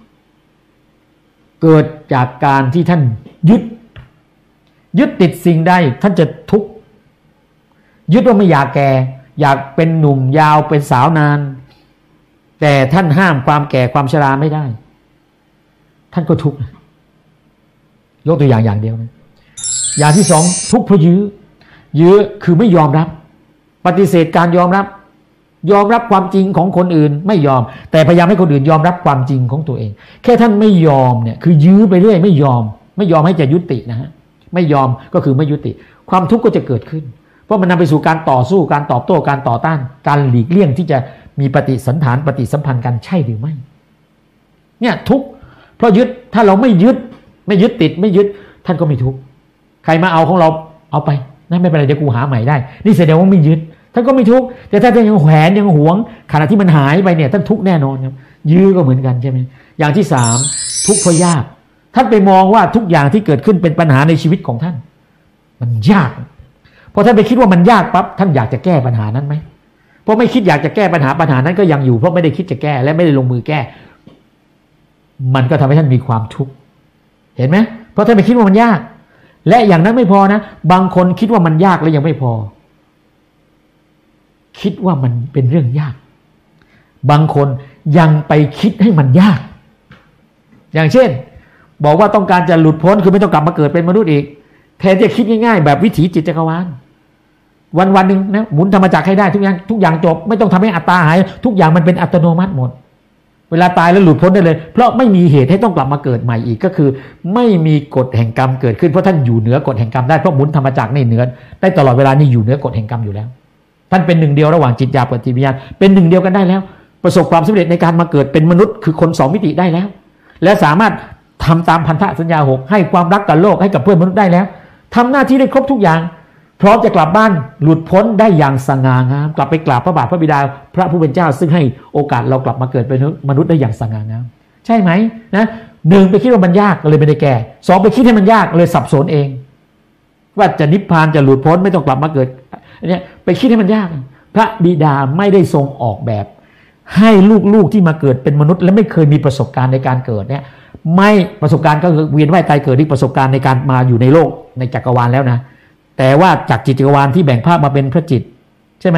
เกิดจากการที่ท่านยึดติดสิ่งใดท่านจะทุกข์ยึดว่าไม่อยากแก่อยากเป็นหนุ่มยาวเป็นสาวนานแต่ท่านห้ามความแก่ความชราไม่ได้ท่านก็ทุกข์ยกตัวอย่างเดียวนะอย่างที่2ทุกข์เพราะยื้อคือไม่ยอมรับปฏิเสธการยอมรับความจริงของคนอื่นไม่ยอมแต่พยายามให้คนอื่นยอมรับความจริงของตัวเองแค่ท่านไม่ยอมเนี่ยคือยื้อไปเรื่อยไม่ยอมให้จะยุตินะฮะไม่ยอมก็คือไม่ยุติความทุกข์ก็จะเกิดขึ้นเพราะมันนำไปสู่การต่อสู้การตอบโต้การต่อต้านการหลีกเลี่ยงที่จะมีปฏิสันถานปฏิสัมพันธ์กันใช่หรือไม่เนี่ยทุกข์เพราะยึดถ้าเราไม่ยึดติดไม่ยึดท่านก็ไม่ทุกข์ใครมาเอาของเราเอาไปนั่นไม่เป็นไรเดี๋ยวกูหาใหม่ได้นี่แสดงว่าไม่ยึดท่านก็ไม่ทุกข์แต่ถ้าท่านยังแหวนยังหวงขณะที่มันหายไปเนี่ยท่านทุกข์แน่นอนครับยื้อก็เหมือนกันใช่ไหมอย่างที่3ทุกข์เพราะยากท่านไปมองว่าทุกอย่างที่เกิดขึ้นเป็นปัญหาในชีวิตของท่านมันยากพอท่านไปคิดว่ามันยากปั๊บท่านอยากจะแก้ปัญหานั้นไหมเพราะไม่คิดอยากจะแก้ปัญหานั้นก็ยังอยู่เพราะไม่ได้คิดจะแก้และไม่ได้ลงมือแก้มันก็ทำให้ท่านมีความทุกข์เห็นไหมเพราะท่านไปคิดว่ามันยากและอย่างนั้นไม่พอนะบางคนคิดว่ามันยากแล้วยังไม่พอคิดว่ามันเป็นเรื่องยากบางคนยังไปคิดให้มันยากอย่างเช่นบอกว่าต้องการจะหลุดพ้นคือไม่ต้องกลับมาเกิดเป็นมนุษย์อีกแทนที่จะคิดง่ายๆแบบวิถีจิตจักรวาลวันๆนึงนะหมุนธรรมจักรให้ได้ทุกอย่างจบไม่ต้องทำให้อัตตาหายทุกอย่างมันเป็นอัตโนมัติหมดเวลาตายแล้วหลุดพ้นได้เลยเพราะไม่มีเหตุให้ต้องกลับมาเกิดใหม่อีกก็คือไม่มีกฎแห่งกรรมเกิดขึ้นเพราะท่านอยู่เหนือกฎแห่งกรรมได้เพราะหมุนธรรมจักรในเหนือได้ตลอดเวลานี่อยู่เหนือกฎแห่งกรรมอยู่แล้วท่านเป็นหนึ่งเดียวระหว่างจิตหยาบกับจิตวิญญาณเป็นหนึ่งเดียวกันได้แล้วประสบความสำเร็จในการมาเกิดเป็นมนุษย์คือคน2มิติได้แล้วและสามารถทำตามพันธสัญญา6ให้ความรักกับโลกให้กับเพื่อนมนุษย์ได้แล้วทำหน้าที่ได้ครบทุกอย่างพร้อมจะกลับบ้านหลุดพ้นได้อย่างสง่างามกลับไปกราบพระบาทพระบิดาพระผู้เป็นเจ้าซึ่งให้โอกาสเรากลับมาเกิดเป็นมนุษย์ได้อย่างสง่างามใช่ไหมนะ1ไปคิดว่ามันยากเลยไม่ได้แก้2ไปคิดให้มันยากเลยสับสนเองว่าจะนิพพานจะหลุดพ้นไม่ต้องกลับมาเกิดเนี่ยไปคิดให้มันยากพระบิดาไม่ได้ทรงออกแบบให้ลูกๆที่มาเกิดเป็นมนุษย์และไม่เคยมีประสบการณ์ในการเกิดเนี่ยไม่ประสบการณ์ก็คือเวียนว่ายตายเกิดที่ประสบการณ์ในการมาอยู่ในโลกในจักรวาลแล้วนะแต่ว่าจากจิตจักรวาลที่แบ่งภาคมาเป็นพระจิตใช่ไหม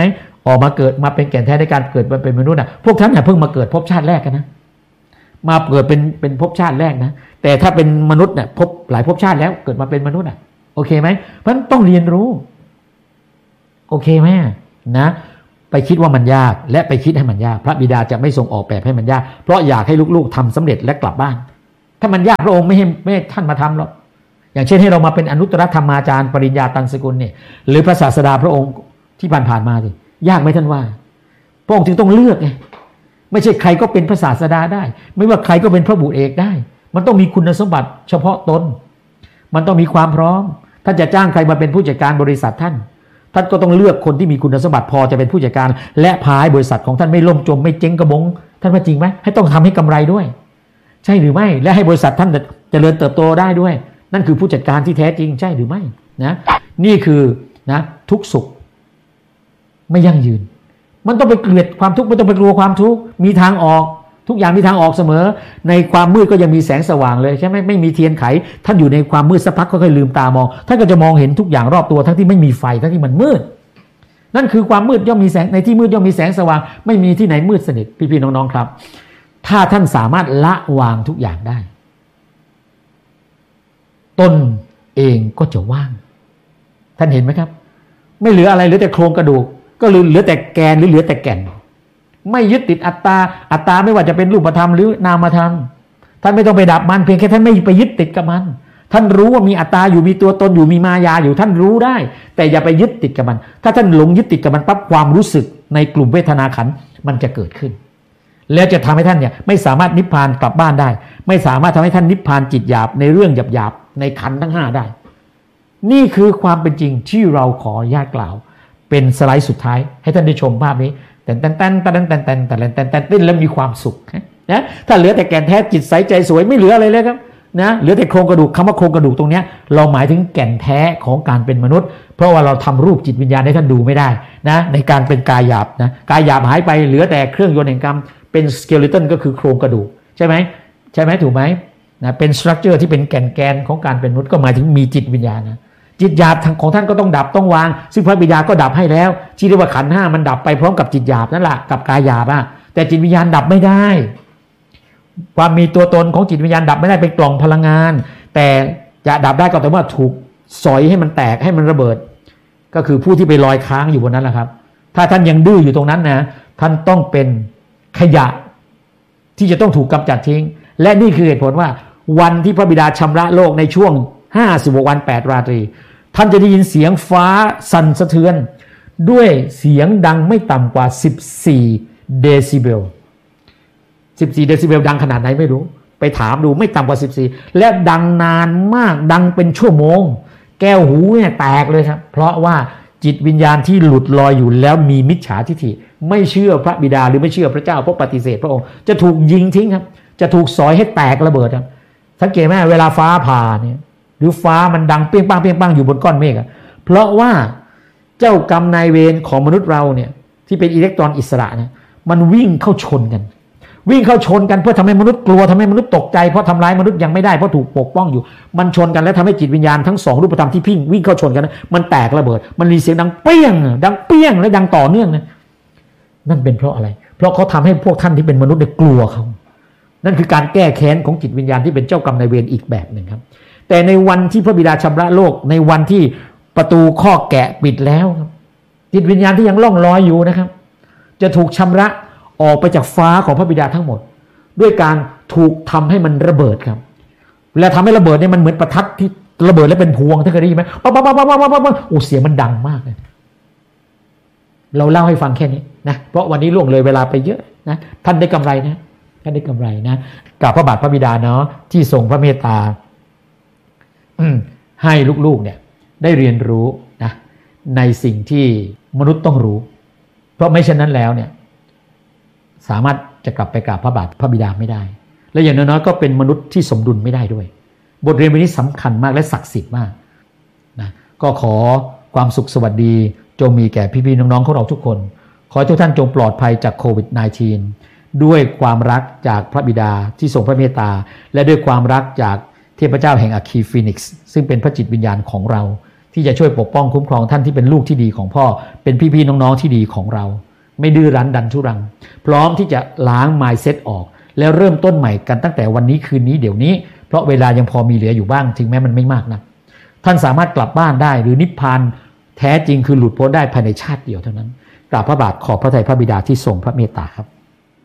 ออกมาเกิดมาเป็นแก่นแท้ในการเกิดมาเป็นมนุษย์พวกท่านเพิ่งมาเกิดภพชาติแรกกันนะมาเกิดเป็นภพชาติแรกนะแต่ถ้าเป็นมนุษย์เนี่ยพบหลายภพชาติแล้วเกิดมาเป็นมนุษย์โอเคไหมเพราะฉะนั้นต้องเรียนรู้โอเคไหมนะไปคิดว่ามันยากและไปคิดให้มันยากพระบิดาจะไม่ทรงออกแบบให้มันยากเพราะอยากให้ลูกๆทำสำเร็จและกลับบ้านถ้ามันยากพระองค์ไม่ให้ท่านมาทำหรอกอย่างเช่นให้เรามาเป็นอนุตตรธรรมาจารย์ปริญญาตันสกุลเนี่ยหรือพระศาสดาพระองค์ที่ผ่านมาสิยากไหมท่านว่าพระองค์จึงต้องเลือกไงไม่ใช่ใครก็เป็นพระศาสดาได้ไม่ว่าใครก็เป็นพระบุตรเอกได้มันต้องมีคุณสมบัติเฉพาะตนมันต้องมีความพร้อมท่านจะจ้างใครมาเป็นผู้จัดการบริษัทท่านก็ต้องเลือกคนที่มีคุณสมบัติพอจะเป็นผู้จัดการและพาให้บริษัทของท่านไม่ล่มจมไม่เจ๊งกระบงท่านว่าจริงไหมให้ต้องทำให้กำไรด้วยใช่หรือไม่และให้บริษัทท่านเจริญเติบโตได้ด้วยนั่นคือผู้จัดการที่แท้จริงใช่หรือไม่นะนี่คือนะทุกสุขไม่ยั่งยืนมันต้องไปเกลียดความทุกข์ไม่ต้องไปกลัวความทุกข์มีทางออกทุกอย่างมีทางออกเสมอในความมืดก็ยังมีแสงสว่างเลยใช่ไหมไม่มีเทียนไขท่านอยู่ในความมืดสักพักก็ค่อยลืมตามองท่านก็จะมองเห็นทุกอย่างรอบตัวทั้งที่ไม่มีไฟทั้งที่มันมืดนั่นคือความมืดย่อมมีแสงในที่มืดย่อมมีแสงสว่างไม่มีที่ไหนมืดสนิทพี่ๆน้องๆครับถ้าท่านสามารถละวางทุกอย่างได้ตนเองก็จะว่างท่านเห็นไหมครับไม่เหลืออะไรเหลือแต่โครงกระดูกก็เหลือแต่แกนหรือเหลือแต่แก่นไม่ยึดติดอัตตาไม่ว่าจะเป็นรูปธรรมหรือนามธรรมท่านไม่ต้องไปดับมันเพียงแค่ท่านไม่ไปยึดติดกับมันท่านรู้ว่ามีอัตตาอยู่มีตัวตนอยู่มีมายาอยู่ท่านรู้ได้แต่อย่าไปยึดติดกับมันถ้าท่านหลงยึดติดกับมันปั๊บความรู้สึกในกลุ่มเวทนาขันธ์มันจะเกิดขึ้นแล้วจะทำให้ท่านเนี่ยไม่สามารถนิพพานกลับบ้านได้ไม่สามารถทำให้ท่านนิพพานจิตหยาบในเรื่องหยาบๆในขันธ์ทั้ง5ได้นี่คือความเป็นจริงที่เราขออนุญาตกล่าวเป็นสไลด์สุดท้ายให้ท่านได้ชมภาพนี้แต่แล้วมีความสุขนะถ้าเหลือแต่แก่นแท้จิตใสใจสวยไม่เหลืออะไรเลยครับนะเหลือแต่โครงกระดูกคำว่าโครงกระดูกตรงนี้เราหมายถึงแก่นแท้ของการเป็นมนุษย์เพราะว่าเราทำรูปจิตวิญญาณให้ท่านดูไม่ได้นะในการเป็นกายหยาบนะกายหยาบหายไปเหลือแต่เครื่องยนต์แห่งกรรมเป็นสเกเลตันก็คือโครงกระดูกใช่ไหมถูกไหมนะเป็นสตรัคเจอร์ที่เป็นแกนของการเป็นมนุษย์ก็หมายถึงมีจิตวิญญาณนะจิตหยาบของท่านก็ต้องดับต้องวางซึ่งพระบิดาก็ดับให้แล้วที่เรียกว่าขันธ์5มันดับไปพร้อมกับจิตหยาบนั่นแหละกับกายหยาบแต่จิตวิญญาณดับไม่ได้ความมีตัวตนของจิตวิญญาณดับไม่ได้เป็นกล่องพลังงานแต่จะดับได้ก็แต่ว่าถูกสอยให้มันแตกให้มันระเบิดก็คือผู้ที่ไปลอยค้างอยู่บนนั้นแหละครับถ้าท่านยังดื้ออยู่ตรงนั้นนะท่านต้องเป็นขยะที่จะต้องถูกกำจัดทิ้งและนี่คือเหตุผลว่าวันที่พระบิดาชำระโลกในช่วง56 วัน8 ราตรีท่านจะได้ยินเสียงฟ้าสั่นสะเทือนด้วยเสียงดังไม่ต่ำกว่า14 เดซิเบล14 เดซิเบลดังขนาดไหนไม่รู้ไปถามดูไม่ต่ำกว่า14และดังนานมากดังเป็นชั่วโมงแก้วหูเนี่ยแตกเลยครับเพราะว่าจิตวิญญาณที่หลุดลอยอยู่แล้วมีมิจฉาทิฏฐิไม่เชื่อพระบิดาหรือไม่เชื่อพระเจ้าเพราะปฏิเสธพระองค์จะถูกยิงทิ้งครับจะถูกสอยให้แตกระเบิดครับสังเกตไหมเวลาฟ้าผ่าเนี่ยหรือฟ้ามันดังเปี้ยงป้างเปี้ยงป้างอยู่บนก้อนเมฆเพราะว่าเจ้ากรรมนายเวรของมนุษย์เราเนี่ยที่เป็นอิเล็กตรอนอิสระเนี่ยมันวิ่งเข้าชนกันเพื่อทำให้มนุษย์กลัวทำให้มนุษย์ตกใจเพราะทำร้ายมนุษย์ยังไม่ได้เพราะถูกปกป้องอยู่มันชนกันแล้วทำให้จิตวิญญาณทั้ง2รูปธรรมที่วิ่งเข้าชนกันมันแตกระเบิดมันมีเสียงดังเปี้ยงและดังต่อเนื่องนั่นเป็นเพราะอะไรเพราะเขาทำให้พวกท่านที่เป็นมนุษย์กลัวเขานั่นคือการแก้แค้นของจิตวิญญาณที่เป็นเจ้ากรรมนายเวรอีกแบบหนึ่งครับแต่ในวันที่พระบิดาชำระโลกในวันที่ประตูข้อแกะปิดแล้วครับจิตวิญญาณที่ยังล่องลอยอยู่นะครับจะถูกชำระออกไปจากฟ้าของพระบิดาทั้งหมดด้วยการถูกทำให้มันระเบิดครับและทำให้ระเบิดเนี่ยมันเหมือนประทัดที่ระเบิดแล้วเป็นพวงท่านเคยได้ยินไหมปั๊บโอ้เสียงมันดังมากเลยเราเล่าให้ฟังแค่นี้นะเพราะวันนี้ล่วงเลยเวลาไปเยอะนะท่านได้กำไรนะกับพระบาทพระบิดาเนาะที่ทรงพระเมตตาให้ลูกๆเนี่ยได้เรียนรู้นะในสิ่งที่มนุษย์ต้องรู้เพราะไม่เช่นนั้นแล้วเนี่ยสามารถจะกลับไปกราบพระบาทพระบิดาไม่ได้และอย่างน้อยๆก็เป็นมนุษย์ที่สมดุลไม่ได้ด้วยบทเรียนวันนี้สำคัญมากและศักดิ์สิทธิ์มากนะก็ขอความสุขสวัสดีจงมีแก่พี่ๆน้องๆของเราทุกคนขอให้ทุกท่านจงปลอดภัยจากโควิด -19 ด้วยความรักจากพระบิดาที่ทรงพระเมตตาและด้วยความรักจากเทพเจ้าแห่งอัคคีฟีนิกซ์ซึ่งเป็นพระจิตวิญญาณของเราที่จะช่วยปกป้องคุ้มครองท่านที่เป็นลูกที่ดีของพ่อเป็นพี่ๆน้องๆที่ดีของเราไม่ดื้อรั้นดันทุรังพร้อมที่จะล้าง mindset ออกแล้วเริ่มต้นใหม่กันตั้งแต่วันนี้คืนนี้เดี๋ยวนี้เพราะเวลายังพอมีเหลืออยู่บ้างถึงแม้มันไม่มากนะท่านสามารถกลับบ้านได้หรือนิพพานแท้จริงคือหลุดพ้นได้ภายในชาติเดียวเท่านั้นกราบพระบาทขอบพระทัยพระบิดาที่ทรงพระเมตตาครับ